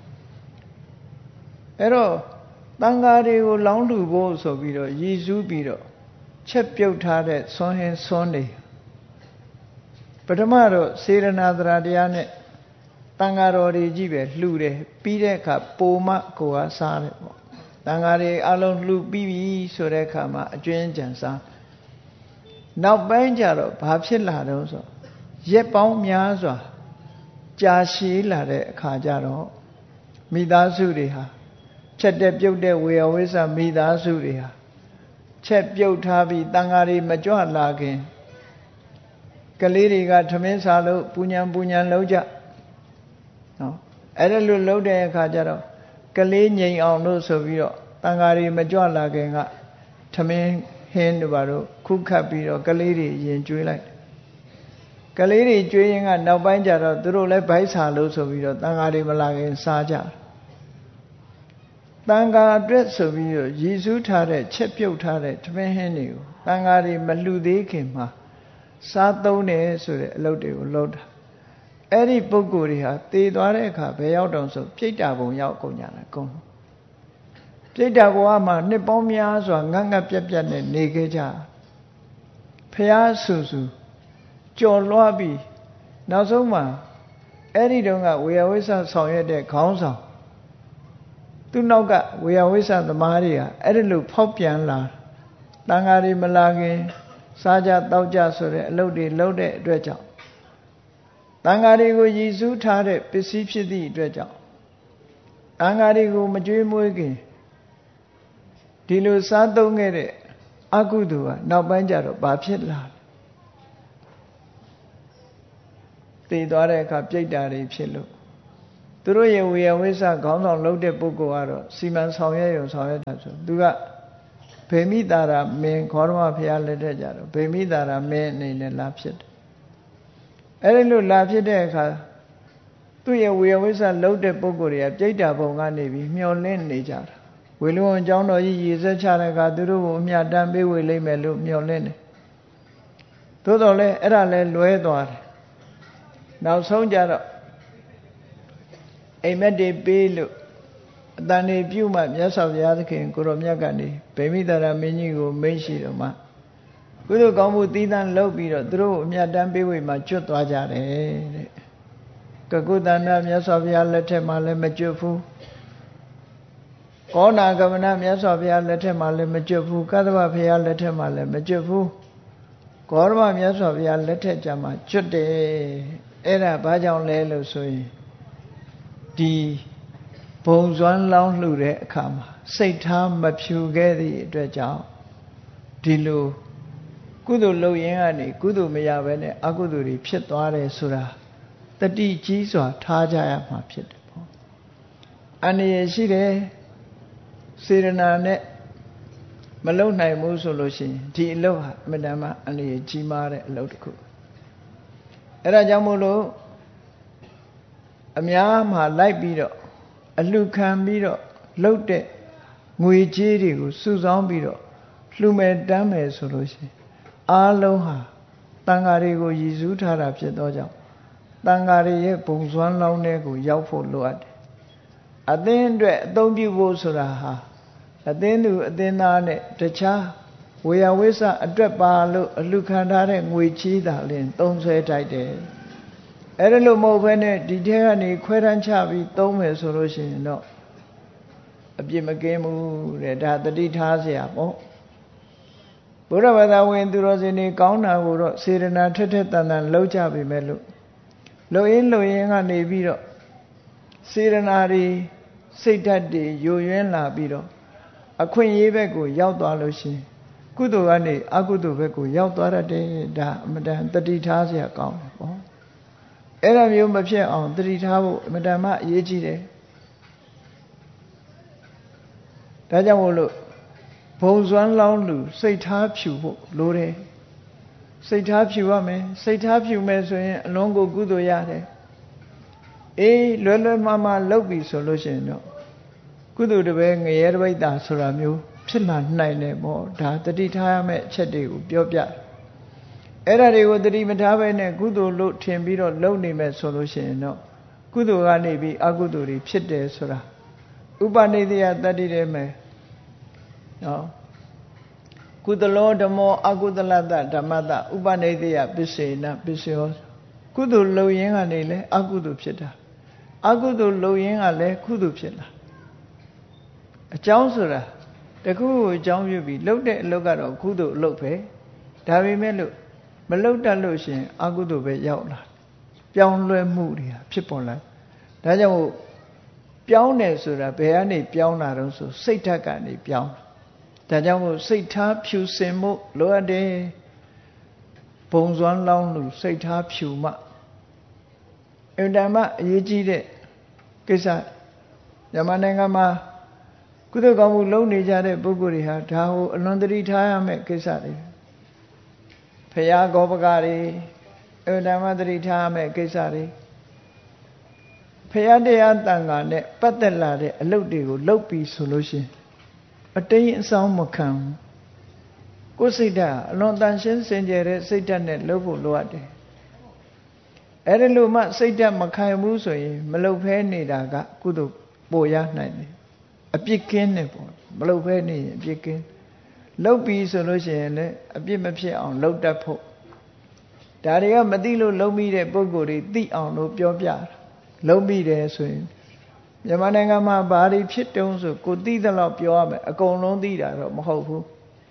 အဲ့တော့တန်ဃာတွေကိုလောင်းလူဖို့ဆိုပြီးတော့ရည်စူးပြီးတော့ချက်ပြုတ်ထားတဲ့ဆွမ်းဟင်းဆွမ်းတွေပထမတော့စေရနာသရတရားနဲ့တန်ဃာတော်တွေကြီးပဲလှူတယ်ပြီးတဲ့အခါပိုမကိုကစားတယ်ပေါ့တန်ဃာတွေအလုံးလှူပြီးပြီဆိုတဲ့အခါမှာအကျွင်းကြံစားနောက်ပိုင်းကျတော့ဘာဖြစ်လာတော့ဆိုရက်ပေါင်းများစွာကြာရှည်လာတဲ့အခါကျတော့မိသားစုတွေဟာချက်တဲ့ပြုတ်တဲ့ဝေယဝိဆမိသားစုတွေဟာချက်ပြုတ်ထားပြီးတန်ဃာတွေမကြွလာခင်ကလေးတွေကထမင်းစားလို့ပူညံလုံးကြနော်အဲ့ဒါလို့လုံးတဲ့အခါကျတော့ကလေးငြိမ်အောင်လို့ဆိုပြီးတော့တန်ဃာတွေမကြွလာခင်ကထမင်းဟင်းတို့ဘာလို့ခုခတ်ပြီးတော့ကလေးတွေရင်ကျွေးလိုက်ကလေးတွေကျွေးရင်ကနောက်ပိုင်းကျတော့သူတို့လည်းဗိုက်စာလို့ဆိုပြီးတော့တန်ဃာတွေမလာခင်စားကြတန်ဃာအတွက်ဆိုပြီးတော့ရည်စူးထားတဲ့ချက်ပြုတ်ထားတဲ့ထမင်းဟင်းတွေကိုတန်ဃာတွေမလှူသေးခင်မှာစားသုံးတယ်ဆိုတဲ့အလုပ်တွေကိုလုပ်တာအဲ့ဒီပုဂ္ဂိုလ်တွေဟာတည်သွားတဲ့အခါဘယ်ရောက်တော့ဆိုပြိတ္တာဘုံရောက်ကုန်ကြတာကုန်ပြိတ္တာဘဝမှာနှစ်ပေါင်းများစွာငတ်ငတ်ပြက်ပြက်နဲ့နေခဲ့ကြဖျားဆူဆူကြော်လွှားပြီးနောက်ဆုံးမှာအဲ့ဒီတုန်းကဝေယဝိဆဆောင်ရွက်တဲ့ခေါင်းဆောင်သူနောက်ကဝေယဝိဆသမားတွေကအဲ့ဒီလိုဖောက်ပြန်လာတန်ဃာတွေမလာခင်စားကြတောက်ကြဆိုတဲ့အလုပ်တွေလုပ်တဲ့အတွက်ကြောင့်တန်ဃာတွေကိုရည်စူးထားတဲ့ပစ္စည်းဖြစ်သည့်အတွက်ကြောင့်တန်ဃာတွေကိုမကြွေးမွေးခင်ဒီလိုစားသုံးခဲ့တဲ့အကုသိုလ်ကနောက်ပိုင်းကျတော့ဘာဖြစ်လာတည်သွားတဲ့အခါပြိတ္တာတွေဖြစ်လို့သူတို့ရဲ့ဝေယဝိဆခေါင်းဆောင်လုပ်တဲ့ပုဂ္ဂိုလ်ကတော့စီမံဆောင်ရွက်ရုံဆောင်ရွက်တာဆိုသူကဗေမိတာရာမင်းခေါရမဘုရားလက်ထက်ကြတော့ဗေမိတာရာမင်းအနေနဲ့လာဖြစ်တယ်အဲ့ဒီလိုလာဖြစ်တဲ့အခါသူ့ရဲ့ဝေယဝိဆလုပ်တဲ့ပုဂ္ဂိုလ်တွေကပြိတ္တာဘုံကနေပြီးမျောလင့်နေကြတာဝေလူဝန်ကျောင်းတော်ကြီးရည်စက်ချတဲ့အခါသူတို့ကိုအမြတ်တမ်းပေးဝေလိမ့်မယ်လို့မျှော်လင့်တယ်သို့တော်လည်းအဲ့ဒါလည်းလွဲသွားတယ်နောက်ဆုံးကြတော့အိမ်မက်တွေပေးလို့အတန်တွေပြုမှမြတ်စွာဘုရားသခင်ကိုရောမြတ်ကနေဗေမိတာရမင်းကြီးကိုမိန့်ရှိတော့မှကုသိုလ်ကောင်းမှုသီးသန့်လုပ်ပြီးတော့သူတို့အမြတ်တမ်းပေးဝေမှကျွတ်သွားကြတယ်တဲ့ကကုသန္တမြတ်စွာဘုရားလက်ထက်မှာလည်းမကျွတ်ဘူးကောဏဂမနမြတ်စွာဘုရားလက်ထက်မှာလည်းမကျွတ်ဘူးကသဗ္ဗဘုရားလက်ထက်မှာလည်းမကျွတ်ဘူးဂေါရမမြတ်စွာဘုရားလက်ထက်ကြမှာကျွတ်တယ်အဲ့ဒါဘာကြောင့်လဲလို့ဆိုရင်ဒီဘုံစွမ်းလောင်းလှူတဲ့အခါမှာစိတ်ထားမဖြူခဲ့သည့်အတွက်ကြောင့်ဒီလိုကုသိုလ်လုပ်ရင်ကနေကုသိုလ်မရဘဲနဲ့အကုသိုလ်တွေဖြစ်သွားတယ်ဆိုတာတတိကြီးစွာထားကြရမှာဖြစ်တယ်ပေါ့အန္တရာယ်ရှိတယ်စေရနာနဲ့မလုံနိုင်ဘူးဆိုလို့ရှိရင်ဒီအလုပ်ဟာအမှန်တမ်းအန္တရာယ်ကြီးမားတဲ့အလုပ်တစ်ခုအဲ့ဒါကြောင့်မို့လို့အများမှာလိုက်ပြီးတော့အလှခံပြီးတော့လှုပ်တဲ့ငွေကြေးတွေကိုစုဆောင်းပြီးတော့လှူမယ်တမ်းမယ်ဆိုလို့ရှိရင်အားလုံးဟာတန်ဃာတွေကိုရည်စူးထားတာဖြစ်သောကြောင့်တန်ဃာတွေရဲ့ဘုံစွမ်းလောင်းတဲ့ကိုရောက်ဖို့လိုအပ်တယ်အသင်းအတွက်အသုံးပြုဖို့ဆိုတာဟာအသင်းသူအသင်းသားနဲ့တခြားဝေယဝိဆအတွက်ပါလို့အလှခံထားတဲ့ငွေချီးတာလင်းသုံးဆွဲထိုက်တယ်အဲ့ဒါလို့မဟုတ်ဘဲနဲ့ဒီထဲကနေခွဲတန်းချပြီးသုံးမယ်ဆိုလို့ရှိရင်တော့အပြစ်မကင်းဘူးတဲ့ဒါတတိထားเสียပေါ့ဘုရားဘာသာဝင်သူတော်စင်တွေကောင်းတာကိုတော့စေရနာထက်ထက်တန်တန်လှုပ်ကြပြီမဲ့လို့လှုပ်ရင်ကနေပြီးတော့စေရနာတွေစိတ်ဓာတ်တွေယိုယွင်းလာပြီးတော့အခွင့်အရေးဘက်ကိုရောက်သွားလို့ရှိရင်ကုသိုလ်ကနေအကုသိုလ်ဘက်ကိုရောက်သွားတယ်ဒါအမတန်တတိထားစရာကောင်းတယ်ပေါ့အဲ့ဒါမျိုးမဖြစ်အောင်တတိထားဖို့အမတန်မှအရေးကြီးတယ်ဒါကြောင့်မို့လို့ဘုံစွမ်းလောင်းလူစိတ်ထားဖြူဖို့လိုတယ်စိတ်ထားဖြူရမယ်စိတ်ထားဖြူမယ်ဆိုရင်အလုံးကိုကုသိုလ်ရတယ်အေးလွယ်လွယ်မှားမှားလုပ်ပြီဆိုလို့ရှိရင်တော့ကုသိုလ်တပည့်ငရဲတပိဋ္ဌာဆိုတာမျိုးဖြစ်လာနိုင်တယ်ပေါ့ဒါတတိထားရမယ့်အချက်တွေကိုပြောပြအဲ့ဒါတွေကိုတတိမထားဘဲနဲ့ကုသိုလ်လို့ထင်ပြီးတော့လုပ်နေမယ်ဆိုလို့ရှိရင်တော့ကုသိုလ်ကနေပြီးအကုသိုလ်တွေဖြစ်တယ်ဆိုတာဥပနိဒေယတတ္တိထဲမှာနော်ကုသလောဓမ္မောအကုသလတ္တဓမ္မတဥပနိဒေယပစ္စေနပစ္စယောကုသိုလ်လုပ်ရင်းကနေလဲအကုသိုလ်ဖြစ်တာအကုသိုလ်လုပ်ရင်းကလည်းကုသိုလ်ဖြစ်လာအကြောင်းဆိုတာတခုကိုအကြောင်းပြုပြီးလုပ်တဲ့အလုပ်ကတော့ကုသိုလ်အလုပ်ပဲဒါပေမဲ့လို့မလုပ်တတ်လို့ရှိရင်အကုသိုလ်ပဲရောက်လာပြောင်းလဲမှုတွေဖြစ်ပေါ်လာဒါကြောင့်ပြောင်းတယ်ဆိုတာဘယ်ကနေပြောင်းလာတော့ဆိုစိတ်ဓာတ်ကနေပြောင်းဒါကြောင့်မို့စိတ်ထားဖြူစင်မှုလိုအပ်တယ်ဘုံစွမ်းလောင်းလူစိတ်ထားဖြူမှအင်တန်မှအရေးကြီးတဲ့ကိစ္စမြန်မာနိုင်ငံမှာကုသိုလ်ကောင်းမှုလုပ်နေကြတဲ့ပုဂ္ဂိုလ်တွေဟာဒါကိုအလွန်တတိထားရမယ့်ကိစ္စတွေဖရာဂောပကတွေအင်တန်မှတတိထားရမယ့်ကိစ္စတွေဖရာတရားတန်ခါနဲ့ပတ်သက်လာတဲ့အလုပ်တွေကိုလုပ်ပြီးဆိုလို့ရှိရင်အတိမ်အဆောင်မခံကိုယ်စိတ်ဓာတ်အလွန်တန်ရှင်းစင်ကြယ်တဲ့စိတ်ဓာတ်နဲ့လုပ်ဖို့လိုအပ်တယ်အဲ့ဒါလို့မှစိတ်ဓာတ်မခံဘူးဆိုရင်မလုပ်ဖဲနေတာကကုသိုလ်ပိုရနိုင်တယ်အပြစ်ကင်းတယ်ပေါ့မလုပ်ဖဲနေရင်အပြစ်ကင်းလုပ်ပြီးဆိုလို့ရှိရင်လည်းအပြစ်မဖြစ်အောင်လုပ်တတ်ဖို့ဒါတွေကမသိလို့လုပ်မိတဲ့ပုံကိုယ်တွေသိအောင်လို့ပြောပြတာလုပ်မိတယ်ဆိုရင်မြန်မာနိုင်ငံမှာဘာတွေဖြစ်တုံးဆိုကိုသိသလောက်ပြောရမယ်အကုန်လုံးသိတာတော့မဟုတ်ဘူး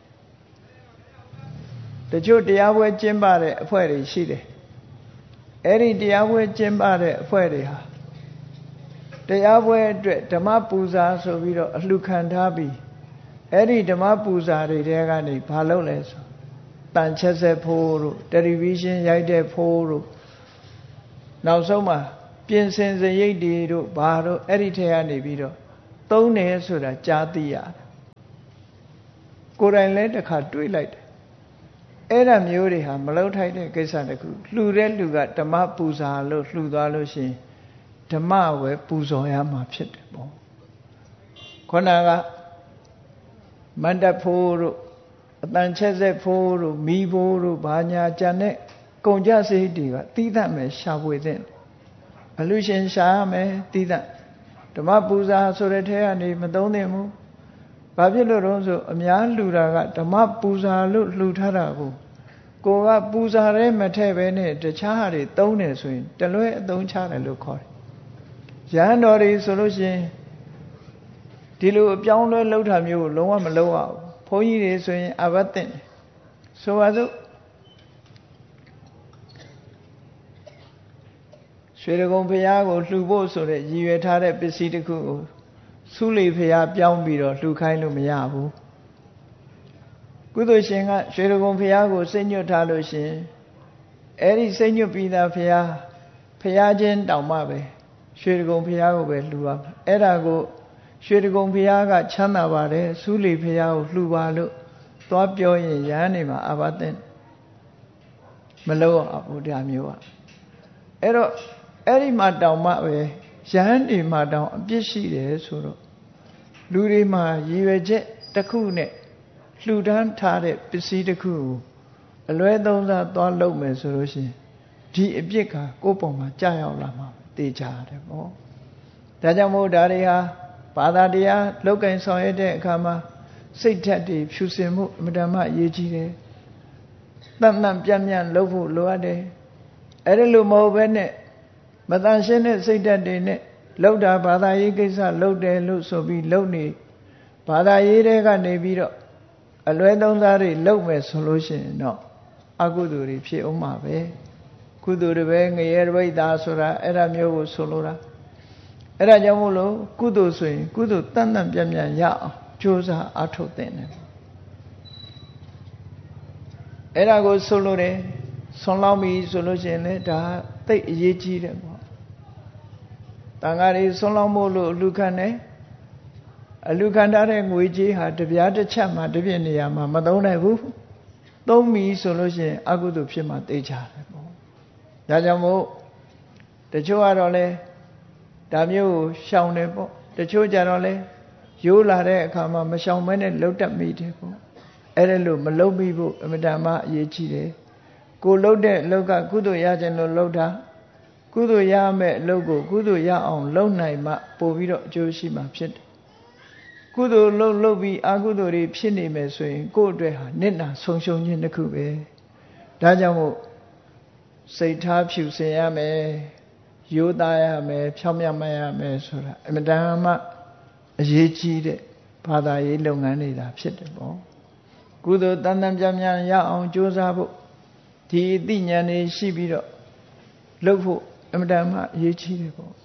တချို့တရားပွဲကျင်းပတဲ့အဖွဲ့တွေရှိတယ်အဲ့ဒီတရားပွဲကျင်းပတဲ့အဖွဲ့တွေဟာတရားပွဲအတွက်ဓမ္မပူဇာဆိုပြီးတော့အလှခံထားပြီးအဲ့ဒီဓမ္မပူဇာတွေတဲကနေဘာလုပ်လဲဆိုတန်ချက်ဆက်ဖိုးတို့တယ်လီဗီရှင်းရိုက်တဲ့ဖိုးတို့နောက်ဆုံးမှာပြင်ဆင်စရိတ်တွေတို့ဘာတို့အဲ့ဒီထဲကနေပြီးတော့သုံးတယ်ဆိုတာကြားသိရတယ်ကိုယ်တိုင်လည်းတစ်ခါတွေးလိုက်တယ်အဲ့ဒါမျိုးတွေဟာမလုပ်ထိုက်တဲ့ကိစ္စတခုလှူတဲ့လူကဓမ္မပူဇာလို့လှူသွားလို့ရှိရင်ဓမ္မဝယ်ပူဇော်ရမှာဖြစ်တယ်ပေါ့ခေါဏကမန္တဖိုးတို့အတန်ချက်ဆက်ဖိုးတို့မီးဖိုးတို့ဘာညာကြံတဲ့ကုန်ကြစရိတ်တွေကသီးသန့်ပဲရှာဖွေတဲ့အလူရှင်ရှာရမယ်သီးသန့်ဓမ္မပူဇာဆိုတဲ့ထဲကနေမသုံးသင့်ဘူးဘာဖြစ်လို့တော့ဆိုအများလှူတာကဓမ္မပူဇာလို့လှူထားတာကိုကပူဇာရဲမထည့်ပဲနဲ့တခြားဟာတွေသုံးတယ်ဆိုရင်တလွဲအသုံးချတယ်လို့ခေါ်တယ်ရဟန်းတော်တွေဆိုလို့ရှိရင်ဒီလိုအပြောင်းလဲလှုပ်တာမျိုးကိုလုံးဝမလုပ်အောင်ဘုန်းကြီးတွေဆိုရင်အဘတ်တင်ဆိုပါစို့ရွှေဒဂုံဘုရားကိုလှူဖို့ဆိုတဲ့ရည်ရွယ်ထားတဲ့ပစ္စည်းတစ်ခုကိုသုလိဘုရားပြောင်းပြီးတော့လှူခိုင်းလို့မရဘူးကုသိုလ်ရှင်ကရွှေဒဂုံဘုရားကိုစိတ်ညွတ်ထားလို့ရှင်အဲ့ဒီစိတ်ညွတ်ပြီးသားဘုရားချင်းတောင်မှပဲရွှေဒဂုံဘုရားကိုပဲလှူရမှာအဲ့ဒါကိုရွှေဒဂုံဘုရားကချမ်းသာပါတယ်သုလိဘုရားကိုလှူပါလို့သွားပြောရင်ရဟန်းနေမှာအဘသင်မလို့အဘုရားမျိုးอ่ะအဲ့တော့အဲ့ဒီမှာတောင်မှပဲရဟန်းတွေမှာတောင်အပြစ်ရှိတယ်ဆိုတော့လူတွေမှာရည်ရွယ်ချက်တစ်ခုနဲ့လှူဒန်းထားတဲ့ပစ္စည်းတစ်ခုကိုအလွဲသုံးစားသွားလုပ်မယ်ဆိုလို့ရှိရင်ဒီအပြစ်ကကိုယ့်ပုံမှာကြာရောက်လာမှာသိကြတယ်ပေါ့ဒါကြောင့်မို့ဒါတွေဟာဘာသာတရားလောက်ကင်ဆောင်ရတဲ့အခါမှာစိတ်ဓာတ်တွေဖြူစင်မှုအမြဲတမ်းအရေးကြီးတယ်တန်တန်ပြန့်ပြန့်လုပ်ဖို့လိုအပ်တယ်အဲ့ဒါလိုမဟုတ်ဘဲနဲ့မတန်ရှင်းတဲ့စိတ်ဓာတ်တွေနဲ့လောက်တာဘာသာရေးကိစ္စလုပ်တယ်လို့ဆိုပြီးလုပ်နေဘာသာရေးတွေကနေပြီးတော့အလွဲသုံးစားတွေလုပ်မယ်ဆိုလို့ရှိရင်တော့အကုသိုလ်တွေဖြစ်အောင်မှာပဲကုသိုလ်တွေပဲငရဲတပိဋ္ဌာဆိုတာအဲ့ဒါမျိုးကိုဆိုလိုတာအဲ့ဒါကြောင့်မို့လို့ကုသိုလ်ဆိုရင်ကုသိုလ်တန်တန်ပြန့်ပြန့်ရအောင်ကြိုးစားအားထုတ်သင့်တယ်အဲ့ဒါကိုဆိုလို့တယ်ဆွန်လောင်းပြီဆိုလို့ရှိရင်လည်းဒါသိအရေးကြီးတယ်ပေါ့တန်ဃာတွေဆွန်လောင်းဖို့လို့အလူခံတယ်အလူခံထားတဲ့ငွေကြေးဟာတပြားတစ်ချက်မှတစ်ပြည့်နေရာမှာမသုံးနိုင်ဘူးသုံးပြီဆိုလို့ရှိရင်အကုသိုလ်ဖြစ်မှသိချတယ်ပေါ့ဒါကြောင့်မို့တချို့ကတော့လေဒါမျိုးကိုရှောင်တယ်ပေါ့တချို့ကြတော့လေရိုးလာတဲ့အခါမှာမရှောင်မဲနဲ့လှုပ်တတ်မိတယ်ပေါ့အဲ့ဒါလို့မလှုပ်မိဖို့အမြဲတမ်းအရေးကြီးတယ်ကိုလှုပ်တဲ့အလုပ်ကကုသိုလ်ရခြင်းလို့လှုပ်တာကုသိုလ်ရမယ့်အလုပ်ကိုကုသိုလ်ရအောင်လုပ်နိုင်မှပို့ပြီးတော့အကျိုးရှိမှဖြစ်တယ်ကုသိုလ်လုပ်ပြီးအကုသိုလ်တွေဖြစ်နေမယ်ဆိုရင်ကိုယ့်အတွက်ဟာနစ်နာဆုံးရှုံးခြင်းတစ်ခုပဲဒါကြောင့်မို့စိတ်ထားဖြူစင်ရမယ်ရိုးသားရမယ်ဖြောင့်မတ်ရမယ်ဆိုတာအမြဲတမ်းအရေးကြီးတဲ့ဘာသာရေးလုပ်ငန်းတွေဒါဖြစ်တယ်ပေါ့ကုသိုလ်တန်တန်ပြပြရအောင်ကြိုးစားဖို့ဒီအသိဉာဏ်တွေရှိပြီးတော့လုပ်ဖို့အမြဲတမ်းအရေးကြီးတယ်ပေါ့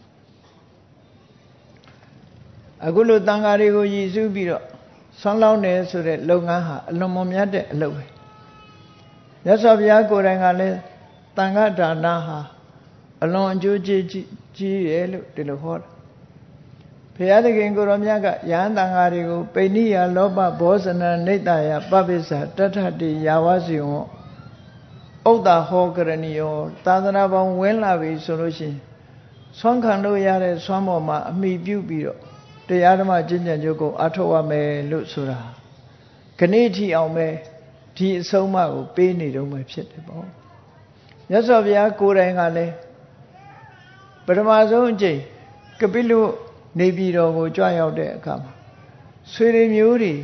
အခုလိုတန်ဃာတွေကိုရည်စူးပြီးတော့ဆွမ်းလောင်းတယ်ဆိုတဲ့လုပ်ငန်းဟာအလွန်မမြတ်တဲ့အလုပ်ပဲမြတ်စွာဘုရားကိုယ်တိုင်ကလည်းတန်ဃာဒါနဟာအလွန်အကျိုးကြီးတယ်လို့ဒီလိုဟောတယ်ဘုရားသခင်ကိုရောမြတ်ကယဟန်တန်ဃာတွေကိုပိဏိယလောဘဘောဇနနိတ္တယပပိစ္ဆာတထတိယာဝစီဝံဥဒ္ဒဟောကရဏီယောသာသနာပေါင်းဝင်လာပြီဆိုလို့ရှိရင်ဆွမ်းခံလို့ရတဲ့ဆွမ်းပေါ်မှာအမိပြုပြီးတော့တရားဓမ္မကျင့်ကြံကြုတ်ကိုအထောက်ရမယ်လို့ဆိုတာခဏိထိအောင်ပဲဒီအဆုံးအမကိုပေးနေတော့မှဖြစ်တယ်ပေါ့မြတ်စွာဘုရားကိုယ်တိုင်ကလည်းပထမဆုံးအကြိမ်ကပိလုနေပြည်တော်ကိုကြွရောက်တဲ့အခါမှာဆွေတွေမျိုးတွေ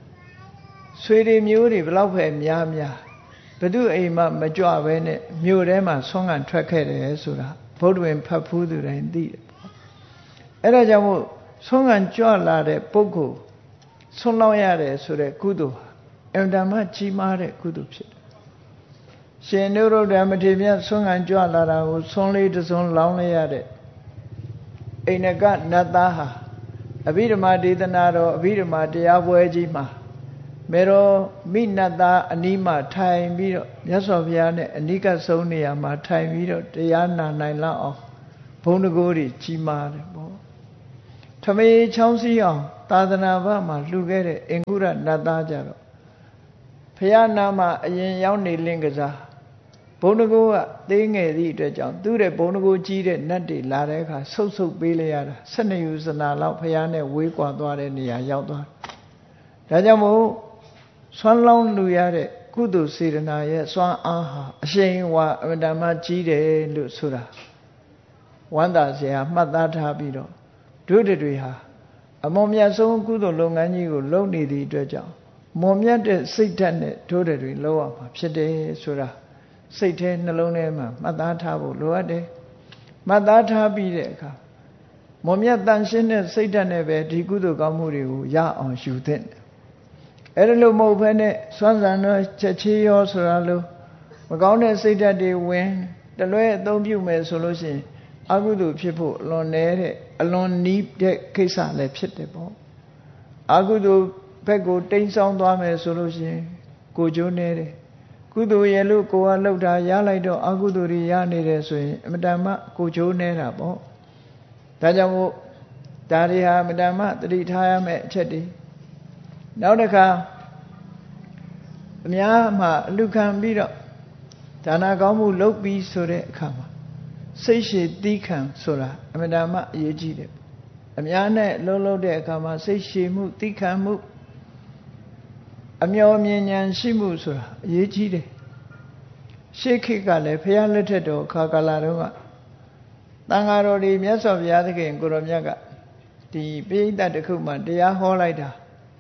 ဘယ်လောက်ပဲများဘသူအိမ်မှမကြွပဲနဲ့မြို့ထဲမှာဆွမ်းခံထွက်ခဲ့တယ်ဆိုတာဘုဒ္ဓဝင်ဖတ်ဖူးသူတိုင်းသိတယ်ပေါ့အဲ့ဒါကြောင့်မို့ဆွမ်းခံကြွလာတဲ့ပုဂ္ဂိုလ်ဆွမ်းလောင်းရတယ်ဆိုတဲ့ကုသိုလ်ဟာအင်တာမကြီးမားတဲ့ကုသိုလ်ဖြစ်တယ်ရှင်နုရုဒ္ဓမထေရမြတ်ဆွမ်းခံကြွလာတာကိုဆွမ်းလေးတစ်စွန်းလောင်းလိုက်ရတဲ့အိန္ဒကနတ်သားဟာအဘိဓမ္မာဒေသနာတော်အဘိဓမ္မာတရားပွဲကြီးမှာမေတော်မိနတ်သားအနီးမှာထိုင်ပြီးတော့မြတ်စွာဘုရားနဲ့အနိကဆုံးနေရာမှာထိုင်ပြီးတော့တရားနာနိုင်လောက်အောင်ဘုန်းတကိုးတွေကြီးမားတယ်ပေါ့ထမေချောင်းစည်းအောင်သာသနာ့ဘမှာလှူခဲ့တဲ့အင်္ဂုရနတ်သားကြတော့ဘုရားနာမှာအရင်ရောက်နေလင်းကစားဘုန်းတကိုးကသေးငယ်သည့်အတွက်ကြောင့်သူ့တဲ့ဘုန်းတကိုးကြီးတဲ့နတ်တွေလာတဲ့အခါဆုပ်ပေးလိုက်ရတာ12ယူဇနာလောက်ဘုရားနဲ့ဝေးကွာသွားတဲ့နေရာရောက်သွားဒါကြောင့်မို့ဆွမ်းလောင်းလူရတဲ့ကုသိုလ်စေတနာရဲ့စွမ်းအားဟာအရှိန်ဝါအမြဲတမ်းကြီးတယ်လို့ဆိုတာဝန္တာစရာမှတ်သားထားပြီးတော့တို့တွေဟာအမွန်မြတ်ဆုံးကုသိုလ်လုပ်ငန်းကြီးကိုလုပ်နေသည့်အတွက်ကြောင့်မွန်မြတ်တဲ့စိတ်ဓာတ်နဲ့တို့တွေလုပ်ရမှာဖြစ်တယ်ဆိုတာစိတ်ထဲနှလုံးထဲမှာမှတ်သားထားဖို့လိုအပ်တယ်မှတ်သားထားပြီးတဲ့အခါမွန်မြတ်တန်ရှင်းတဲ့စိတ်ဓာတ်နဲ့ပဲဒီကုသိုလ်ကောင်းမှုတွေကိုရအောင်ယူသင့်တယ်အဲ့ဒါလို့မဟုတ်ဘဲနဲ့စွမ်းစံတော့ချက်ချေးရောဆိုတာလို့မကောင်းတဲ့စိတ်ဓာတ်တွေဝင်တလွဲအသုံးပြုမယ်ဆိုလို့ရှိရင်အကုသိုလ်ဖြစ်ဖို့အလွန်နည်းတဲ့အလွန်နီးတဲ့ကိစ္စလည်းဖြစ်တယ်ပေါ့အကုသိုလ်ဘက်ကိုတိမ်ဆောင်းသွားမယ်ဆိုလို့ရှိရင်ကိုကျိုးနေတယ်ကုသိုလ်ရဲ့လို့ကိုကလှုပ်တာရလိုက်တော့အကုသိုလ်တွေရနေတယ်ဆိုရင်အမတန်မှကိုကျိုးနေတာပေါ့ဒါကြောင့်မို့ဒါတွေဟာအမတန်မှသတိထားရမယ့်အချက်တွေနောက်တစ်ခါအများမှအလူခံပြီးတော့ဒါနကောင်းမှုလုပ်ပြီးဆိုတဲ့အခါမှာစိတ်ရှည်သီးခံဆိုတာအမှန်တမ်းအရေးကြီးတယ်အများနဲ့လုပ်တဲ့အခါမှာစိတ်ရှည်မှုသီးခံမှုအမျှော်မြင်ဉာဏ်ရှိမှုဆိုတာအရေးကြီးတယ်ရှေးခေတ်ကလည်းဘုရားလက်ထက်တော်ခါကာလတုန်းကသံဃာတော်တွေမြတ်စွာဘုရားသခင်ကိုရောမြတ်ကဒီပိဋကတစ်ခုမှတရားဟောလိုက်တာ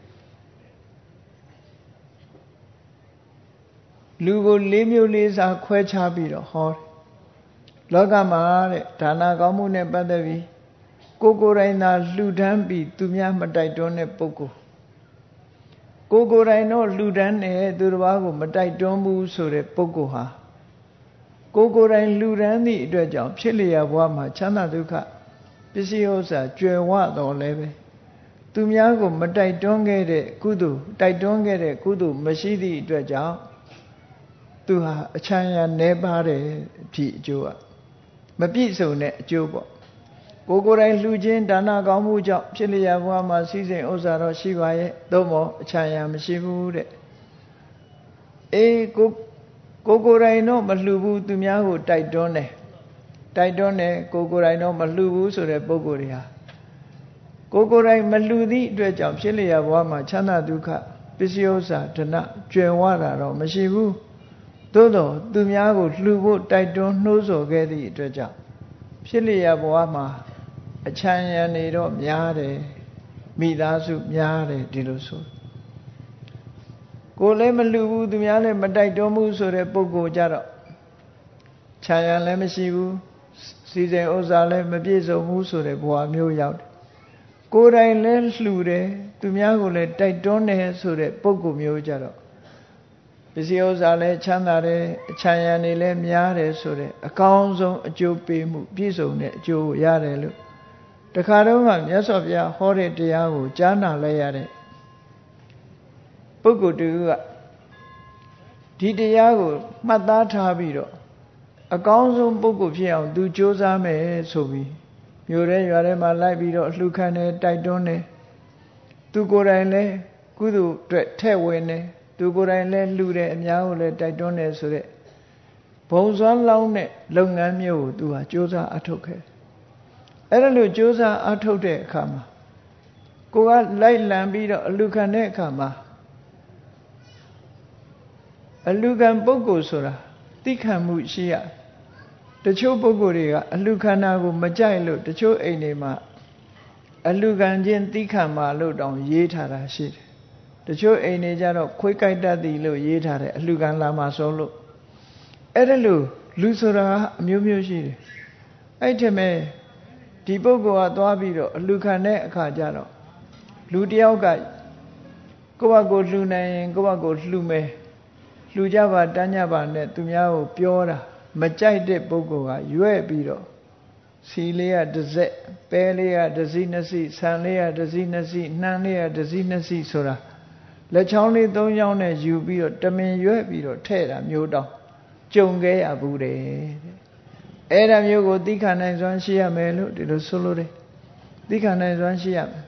လူကို၄မျိုး၄စားခွဲခြားပြီးတော့ဟောတယ်လောကမှာတဲ့ဒါနကောင်းမှုနဲ့ပတ်သက်ပြီးကိုယ်တိုင်သာလှူဒန်းပြီးသူများမတိုက်တွန်းတဲ့ပုဂ္ဂိုလ်ကိုယ်တိုင်တော့လှူဒန်းတယ်သူတစ်ပါးကိုမတိုက်တွန်းဘူးဆိုတဲ့ပုဂ္ဂိုလ်ဟာကိုယ်တိုင်လှူဒန်းသည့်အတွက်ကြောင့်ဖြစ်လျက်ဘဝမှာချမ်းသာဒုက္ခပစ္စည်းဥစ္စာကြွယ်ဝတော်လည်းပဲသူများကိုမတိုက်တွန်းခဲ့တဲ့ကုသိုလ်တိုက်တွန်းခဲ့တဲ့ကုသိုလ်မရှိသည့်အတွက်ကြောင့်သူဟာအချမ်းရနဲပါတယ်ဒီအကျိုးကမပြည့်စုံတဲ့အကျိုးပေါ့ကိုယ်တိုင်လှူခြင်းဒါနကောင်းမှုကြောင့်ဖြစ်လျက်ဘဝမှာစည်းစိမ်ဥစ္စာတော့ရှိပါရဲ့သို့မဟုတ်အချမ်းရမရှိဘူးတဲ့အေးကိုယ်တိုင်တော့မလှူဘူးသူများကိုတိုက်တွန်းတယ်ကိုယ်တိုင်တော့မလှူဘူးဆိုတဲ့ပုဂ္ဂိုလ်တွေဟာကိုယ်တိုင်မလှူသည့်အတွက်ကြောင့်ဖြစ်လျက်ဘဝမှာချမ်းသာဒုက္ခပစ္စည်းဥစ္စာဒနာကြွယ်ဝတာတော့မရှိဘူးသို့တော့သူများကိုလှူဖို့တိုက်တွန်းနှိုးဆော်ခဲ့သည့်အတွက်ကြောင့်ဖြစ်လျက်ဘဝမှာအချမ်းရံနေတော့များတယ်မိသားစုများတယ်ဒီလိုဆိုကိုယ်လည်းမလှူဘူးသူများလည်းမတိုက်တွန်းဘူးဆိုတဲ့ပုဂ္ဂိုလ်ကြတော့ချမ်းရံလည်းမရှိဘူးစီစဉ်ဥစ္စာလည်းမပြည့်စုံဘူးဆိုတဲ့ဘဝမျိုးရောက်တယ်ကိုယ်တိုင်လည်းလှူတယ်သူများကိုလည်းတိုက်တွန်းတယ်ဆိုတဲ့ပုဂ္ဂိုလ်မျိုးကြတော့ပစ္စည်းဥစ္စာလည်းချမ်းသာတယ်အချမ်းရံနေလည်းများတယ်ဆိုတဲ့အကောင်းဆုံးအကျိုးပေးမှုပြည့်စုံတဲ့အကျိုးကိုရတယ်လို့တခါတော့မှမြတ်စွာဘုရားဟောတဲ့တရားကိုကြားနာလိုက်ရတဲ့ပုဂ္ဂိုလ်တူကဒီတရားကိုမှတ်သားထားပြီးတော့အကောင်းဆုံးပုဂ္ဂိုလ်ဖြစ်အောင်သူကြိုးစားမယ်ဆိုပြီးမြို့ထဲရွာထဲမှာလိုက်ပြီးတော့လှူခံတယ်တိုက်တွန်းတယ်သူကိုယ်တိုင်လည်းကုသိုလ်အတွက်ထဲ့ဝင်တယ်သူကိုယ်တိုင်လည်းလှူတယ်အများကိုလည်းတိုက်တွန်းတယ်ဆိုတဲ့ဘုံစွမ်းလောင်းတဲ့လုပ်ငန်းမျိုးကိုသူဟာကြိုးစားအထောက်ခဲ့အဲ့ဒါလို့ကြိုးစားအထောက်တဲ့အခါမှာကိုကလိုက်လံပြီးတော့အလှူခံတဲ့အခါမှာအလှူခံပုဂ္ဂိုလ်ဆိုတာသိခံမှုရှိရတချို့ပုဂ္ဂိုလ်တွေကအလှူခံတာကိုမကြိုက်လို့တချို့အိမ်တွေမှာအလှူခံခြင်းသိခံပါလို့တောင်ရေးထားတာရှိတယ်တချို့အိမ်တွေကြတော့ခွေးကြိုက်တတ်သည်လို့ရေးထားတယ်အလှူခံလာမှာစိုးလို့အဲ့ဒါလို့လူဆိုတာအမျိုးမျိုးရှိတယ်အဲ့ထက်မဲ့ဒီပုဂ္ဂိုလ်ကသွားပြီးတော့အလှူခံတဲ့အခါကျတော့လူတယောက်ကကိုယ့်ဘက်ကိုလှူနိုင်ရင်ကိုယ့်ဘက်ကိုလှူမယ်လှူကြပါတန်းကြပါနဲ့သူများကိုပြောတာမကြိုက်တဲ့ပုဂ္ဂိုလ်ကရွဲ့ပြီးတော့စီလေးကတစ်စက်ပဲလေးကတစ်စီးနှစ်စီးဆန်လေးကတစ်စီးနှစ်စီးနှမ်းလေးကတစ်စီးနှစ်စီးဆိုတာလက်ချောင်းလေး၃ချောင်းနဲ့ယူပြီးတော့တမင်ရွဲ့ပြီးတော့ထဲ့တာမျိုးတောင်ကြုံခဲ့ရဘူးတဲ့အဲ့ဒါမျိုးကိုသိခံနိုင်စွမ်းရှိရမယ်လို့ဒီလိုဆိုလိုတယ်သိခံနိုင်စွမ်းရှိရမယ်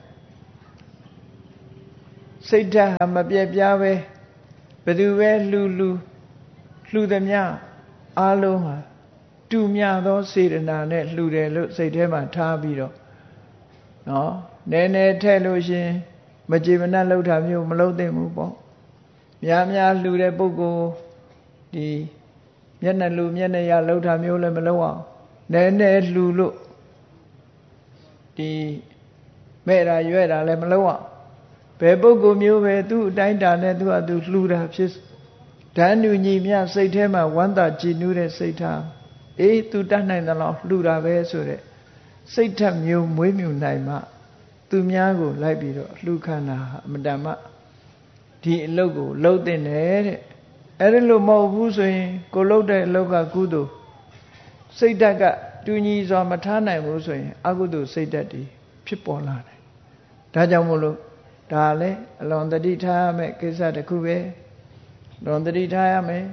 စိတ်ဓာတ်ဟာမပြည့်ပြားပဲဘယ်သူပဲလှူသမျှအားလုံးဟာတူမြသောစေတနာနဲ့လှူတယ်လို့စိတ်ထဲမှာထားပြီးတော့နော်နည်းနည်းထဲ့လို့ရှင်မကြည်မနှက်လှုပ်တာမျိုးမလုပ်သင့်ဘူးပေါ့များလှူတဲ့ပုဂ္ဂိုလ်ဒီမျက်နှာလူမျက်နှာရလှုပ်တာမျိုးလည်းမလုပ်အောင်နည်းနည်းလှူလို့ဒီမဲ့တာရွဲ့တာလည်းမလုပ်အောင်ဘယ်ပုဂ္ဂိုလ်မျိုးပဲသူ့အတိုင်းတာနဲ့သူ့အတူလှူတာဖြစ်ဓာန်ညူညီမြစိတ်ထဲမှာဝမ်းသာကြည်နူးတဲ့စိတ်ထားအေးသူတတ်နိုင်တယ်လို့လှူတာပဲဆိုတဲ့စိတ်ထက်မျိုးမွေးမြူနိုင်မှသူများကိုလိုက်ပြီးတော့လှူခံတာအမတန်မှဒီအလုပ်ကိုလုပ်တဲ့နဲ့တဲ့အဲ့ဒါလို့မဟုတ်ဘူးဆိုရင်ကိုလှုပ်တဲ့အလုပ်ကကုသိုလ်စိတ်ဓာတ်ကတူညီစွာမထားနိုင်ဘူးဆိုရင်အကုသိုလ်စိတ်ဓာတ်တွေဖြစ်ပေါ်လာတယ်ဒါကြောင့်မို့လို့ဒါလည်းအလွန်တတိထားရမယ့်ကိစ္စတစ်ခုပဲလွန်တတိထားရမယ်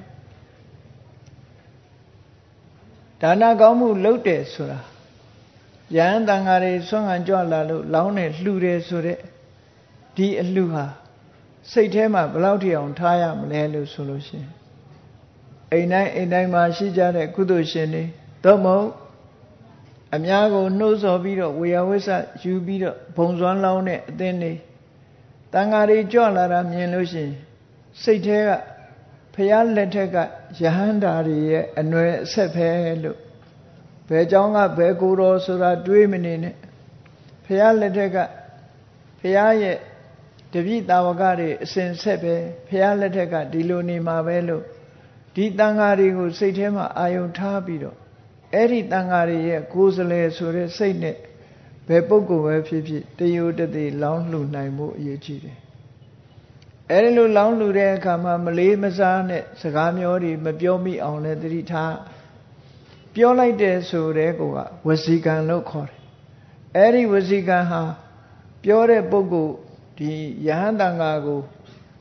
ဒါနကောင်းမှုလုပ်တယ်ဆိုတာယဟန်တန်ဃာတွေဆွမ်းခံကြွလာလို့လောင်းတယ်လှူတယ်ဆိုတဲ့ဒီအလှူဟာစိတ်ထဲမှာဘယ်လောက်ထိအောင်ထားရမလဲလို့ဆိုလို့ရှိရင်အိမ်တိုင်းမှာရှိကြတဲ့ကုသိုလ်ရှင်တွေသို့မဟုတ်အများကိုနှိုးဆော်ပြီးတော့ဝေယဝိဆယူပြီးတော့ဘုံစွမ်းလောင်းတဲ့အသင်းတွေတန်ဃာတွေကြွလာတာမြင်လို့ရှိရင်စိတ်ထဲကဖျားလက်ထက်ကယဟန္တာတွေရဲ့အနွယ်အဆက်ပဲလို့ဘယ်เจ้าကဘယ်ကိုယ်တော်ဆိုတာတွေးမနေနဲ့ဖျားလက်ထက်ကဖျားရဲ့တပည့်တာဝကတွေအစဉ်ဆက်ပဲဖျားလက်ထက်ကဒီလိုနေမှာပဲလို့ဒီတန်ဃာတွေကိုစိတ်ထဲမှာအာယုံထားပြီးတော့အဲ့ဒီတန်ဃာတွေရဲ့ကိုယ်စလဲဆိုတဲ့စိတ်နဲ့ဘယ်ပုဂ္ဂိုလ်ပဲဖြစ်ဖြစ်တယုတတိလောင်းလှူနိုင်မှုအရေးကြီးတယ်အဲ့ဒီလိုလောင်းလှူတဲ့အခါမှာမလေးမစားနဲ့စကားမျိုးတွေမပြောမိအောင်လည်းသတိထားပြောလိုက်တဲ့ဆိုတဲ့ကောဝစီကံလို့ခေါ်တယ်အဲ့ဒီဝစီကံဟာပြောတဲ့ပုဂ္ဂိုလ်ဒီယဟန်တန်ဃာကို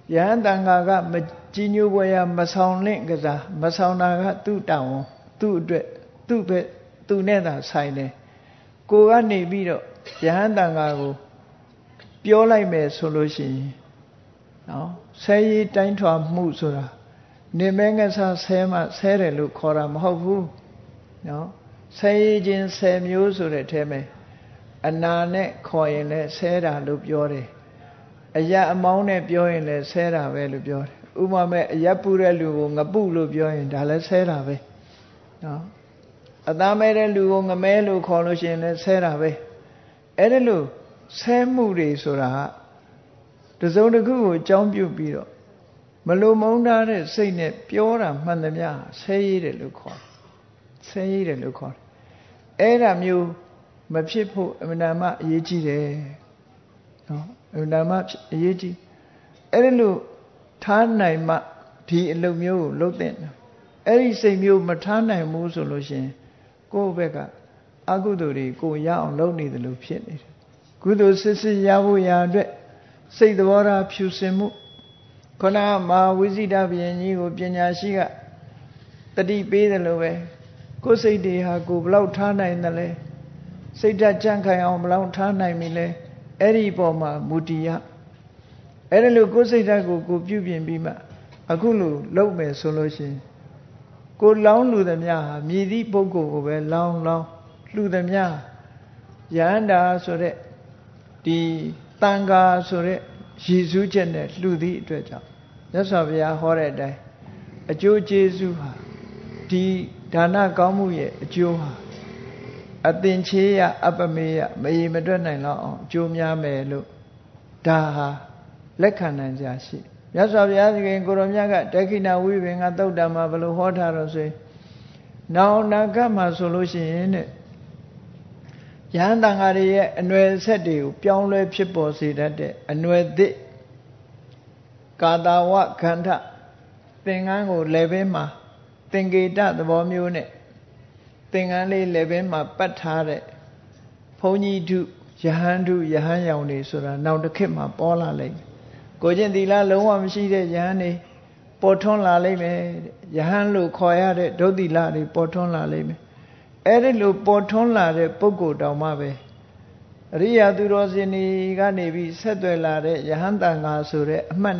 ယဟန်တန်ဃာကမကြီးညိုပွဲရမဆောင်လင့်ကစားမဆောင်တာကသူ့တောင်းသူ့အတွက်သူ့ပဲသူနဲ့သာဆိုင်တယ်ကိုကနေပြီးတော့ယဟန်တန်ဃာကိုပြောလိုက်မယ်ဆိုလို့ရှိရင်နော်ဆဲရေးတိုင်းထွာမှုဆိုတာနေမဲငဆဆဲမှဆဲတယ်လို့ခေါ်တာမဟုတ်ဘူးနော်ဆဲရေးချင်း10မျိုးဆိုတဲ့အဲမဲ့အနာနဲ့ခေါ်ရင်လည်းဆဲတာလို့ပြောတယ်အယအမောင်းနဲ့ပြောရင်လည်းဆဲတာပဲလို့ပြောတယ်ဥပမာမဲ့အယပူတဲ့လူကိုငပုလို့ပြောရင်ဒါလည်းဆဲတာပဲနော်အသားမဲတဲ့လူကိုငမဲလို့ခေါ်လို့ရှိရင်လည်းဆဲတာပဲအဲ့ဒါလို့ဆဲမှုတွေဆိုတာကတစုံတစ်ခုကိုအကြောင်းပြုပြီးတော့မလိုမုန်းထားတဲ့စိတ်နဲ့ပြောတာမှန်သမျှဆဲရေးတယ်လို့ခေါ်ဆဲရေးတယ်လို့ခေါ်အဲ့ဒါမျိုးမဖြစ်ဖို့အမှန်တမ်းအရေးကြီးတယ်နော်အမှန်တမ်းအရေးကြီးအဲ့ဒါလို့ထားနိုင်မှဒီအလုပ်မျိုးကိုလုပ်တဲ့အဲ့ဒီစိတ်မျိုးမထားနိုင်ဘူးဆိုလို့ရှိရင်ကိုယ့်ဘက်ကအကုသိုလ်တွေကိုရအောင်လုပ်နေတယ်လို့ဖြစ်နေတယ်ကုသိုလ်စစ်စစ်ရဖို့ရာအတွက်စိတ်သဘောထားဖြူစင်မှုခန္ဓာမဟာဝိဇိတဘုရင်ကြီးကိုပညာရှိကတတိပေးတယ်လို့ပဲကိုယ်စိတ်တွေဟာကိုယ်ဘလောက်ထားနိုင်တယ်လဲစိတ်ဓာတ်ကြံ့ခိုင်အောင်ဘလောက်ထားနိုင်ပြီလဲအဲ့ဒီပေါ်မှာမူတည်ရအဲ့ဒါလို့ကိုယ်စိတ်ဓာတ်ကိုကိုပြုပြင်ပြီးမှအခုလိုလုပ်မယ်ဆိုလို့ရှိရင်ကိုလောင်းလူသမျှဟာမြည်သည့်ပုဂ္ဂိုလ်ကိုပဲလောင်းလှူသမျှယန္တာဆိုတဲ့ဒီတန်ဃာဆိုတဲ့ရည်စူးချက်နဲ့လှူသည့်အတွက်ကြောင့်မြတ်စွာဘုရားဟောတဲ့အတိုင်းအကျိုးကျေးဇူးဟာဒီဒါနကောင်းမှုရဲ့အကျိုးဟာအသင်္ချေယအပ္ပမေယမရေမတွက်နိုင်တော့အောင်အကျိုးများမယ်လို့ဒါဟာလက်ခံနိုင်ကြရှိမြတ်စွာဘုရားသခင်ကိုရောမြတ်ကတက္ခိဏဝိပင်္ဂသုတ်တံမှာဘယ်လိုဟောထားတော့ဆိုရင်နောင်နာကမှာဆိုလို့ရှိရင်တဲ့ယဟန်တန်ဃာတွေရဲ့အနွယ်ဆက်တွေကိုပြောင်းလဲဖြစ်ပေါ်စေတတ်တဲ့အနွယ်သစ်ကာတာဝခန္ဓာသင်္ကန်းကိုလည်းပဲမှာသင်္ကေတသဘောမျိုးနဲ့သင်္ကန်းလေးလည်းပဲမှာပတ်ထားတဲ့ဘုန်းကြီးတုယဟန်တုယဟန်ရောင်တွေဆိုတာနောက်တစ်ခေတ်မှာပေါ်လာလိမ့်မယ်ကိုကျင့်သီလလုံးဝမရှိတဲ့ယဟန်တွေပေါ်ထွန်းလာလိမ့်မယ်ယဟန်လို့ခေါ်ရတဲ့ဒုသီလတွေပေါ်ထွန်းလာလိမ့်မယ်အဲ့ဒီလိုပေါ်ထွန်းလာတဲ့ပုဂ္ဂိုလ်တောင်မှပဲအရိယာသူတော်စင်တွေကနေပြီးဆက်သွယ်လာတဲ့ယဟန်တန်ဃာဆိုတဲ့အမှတ်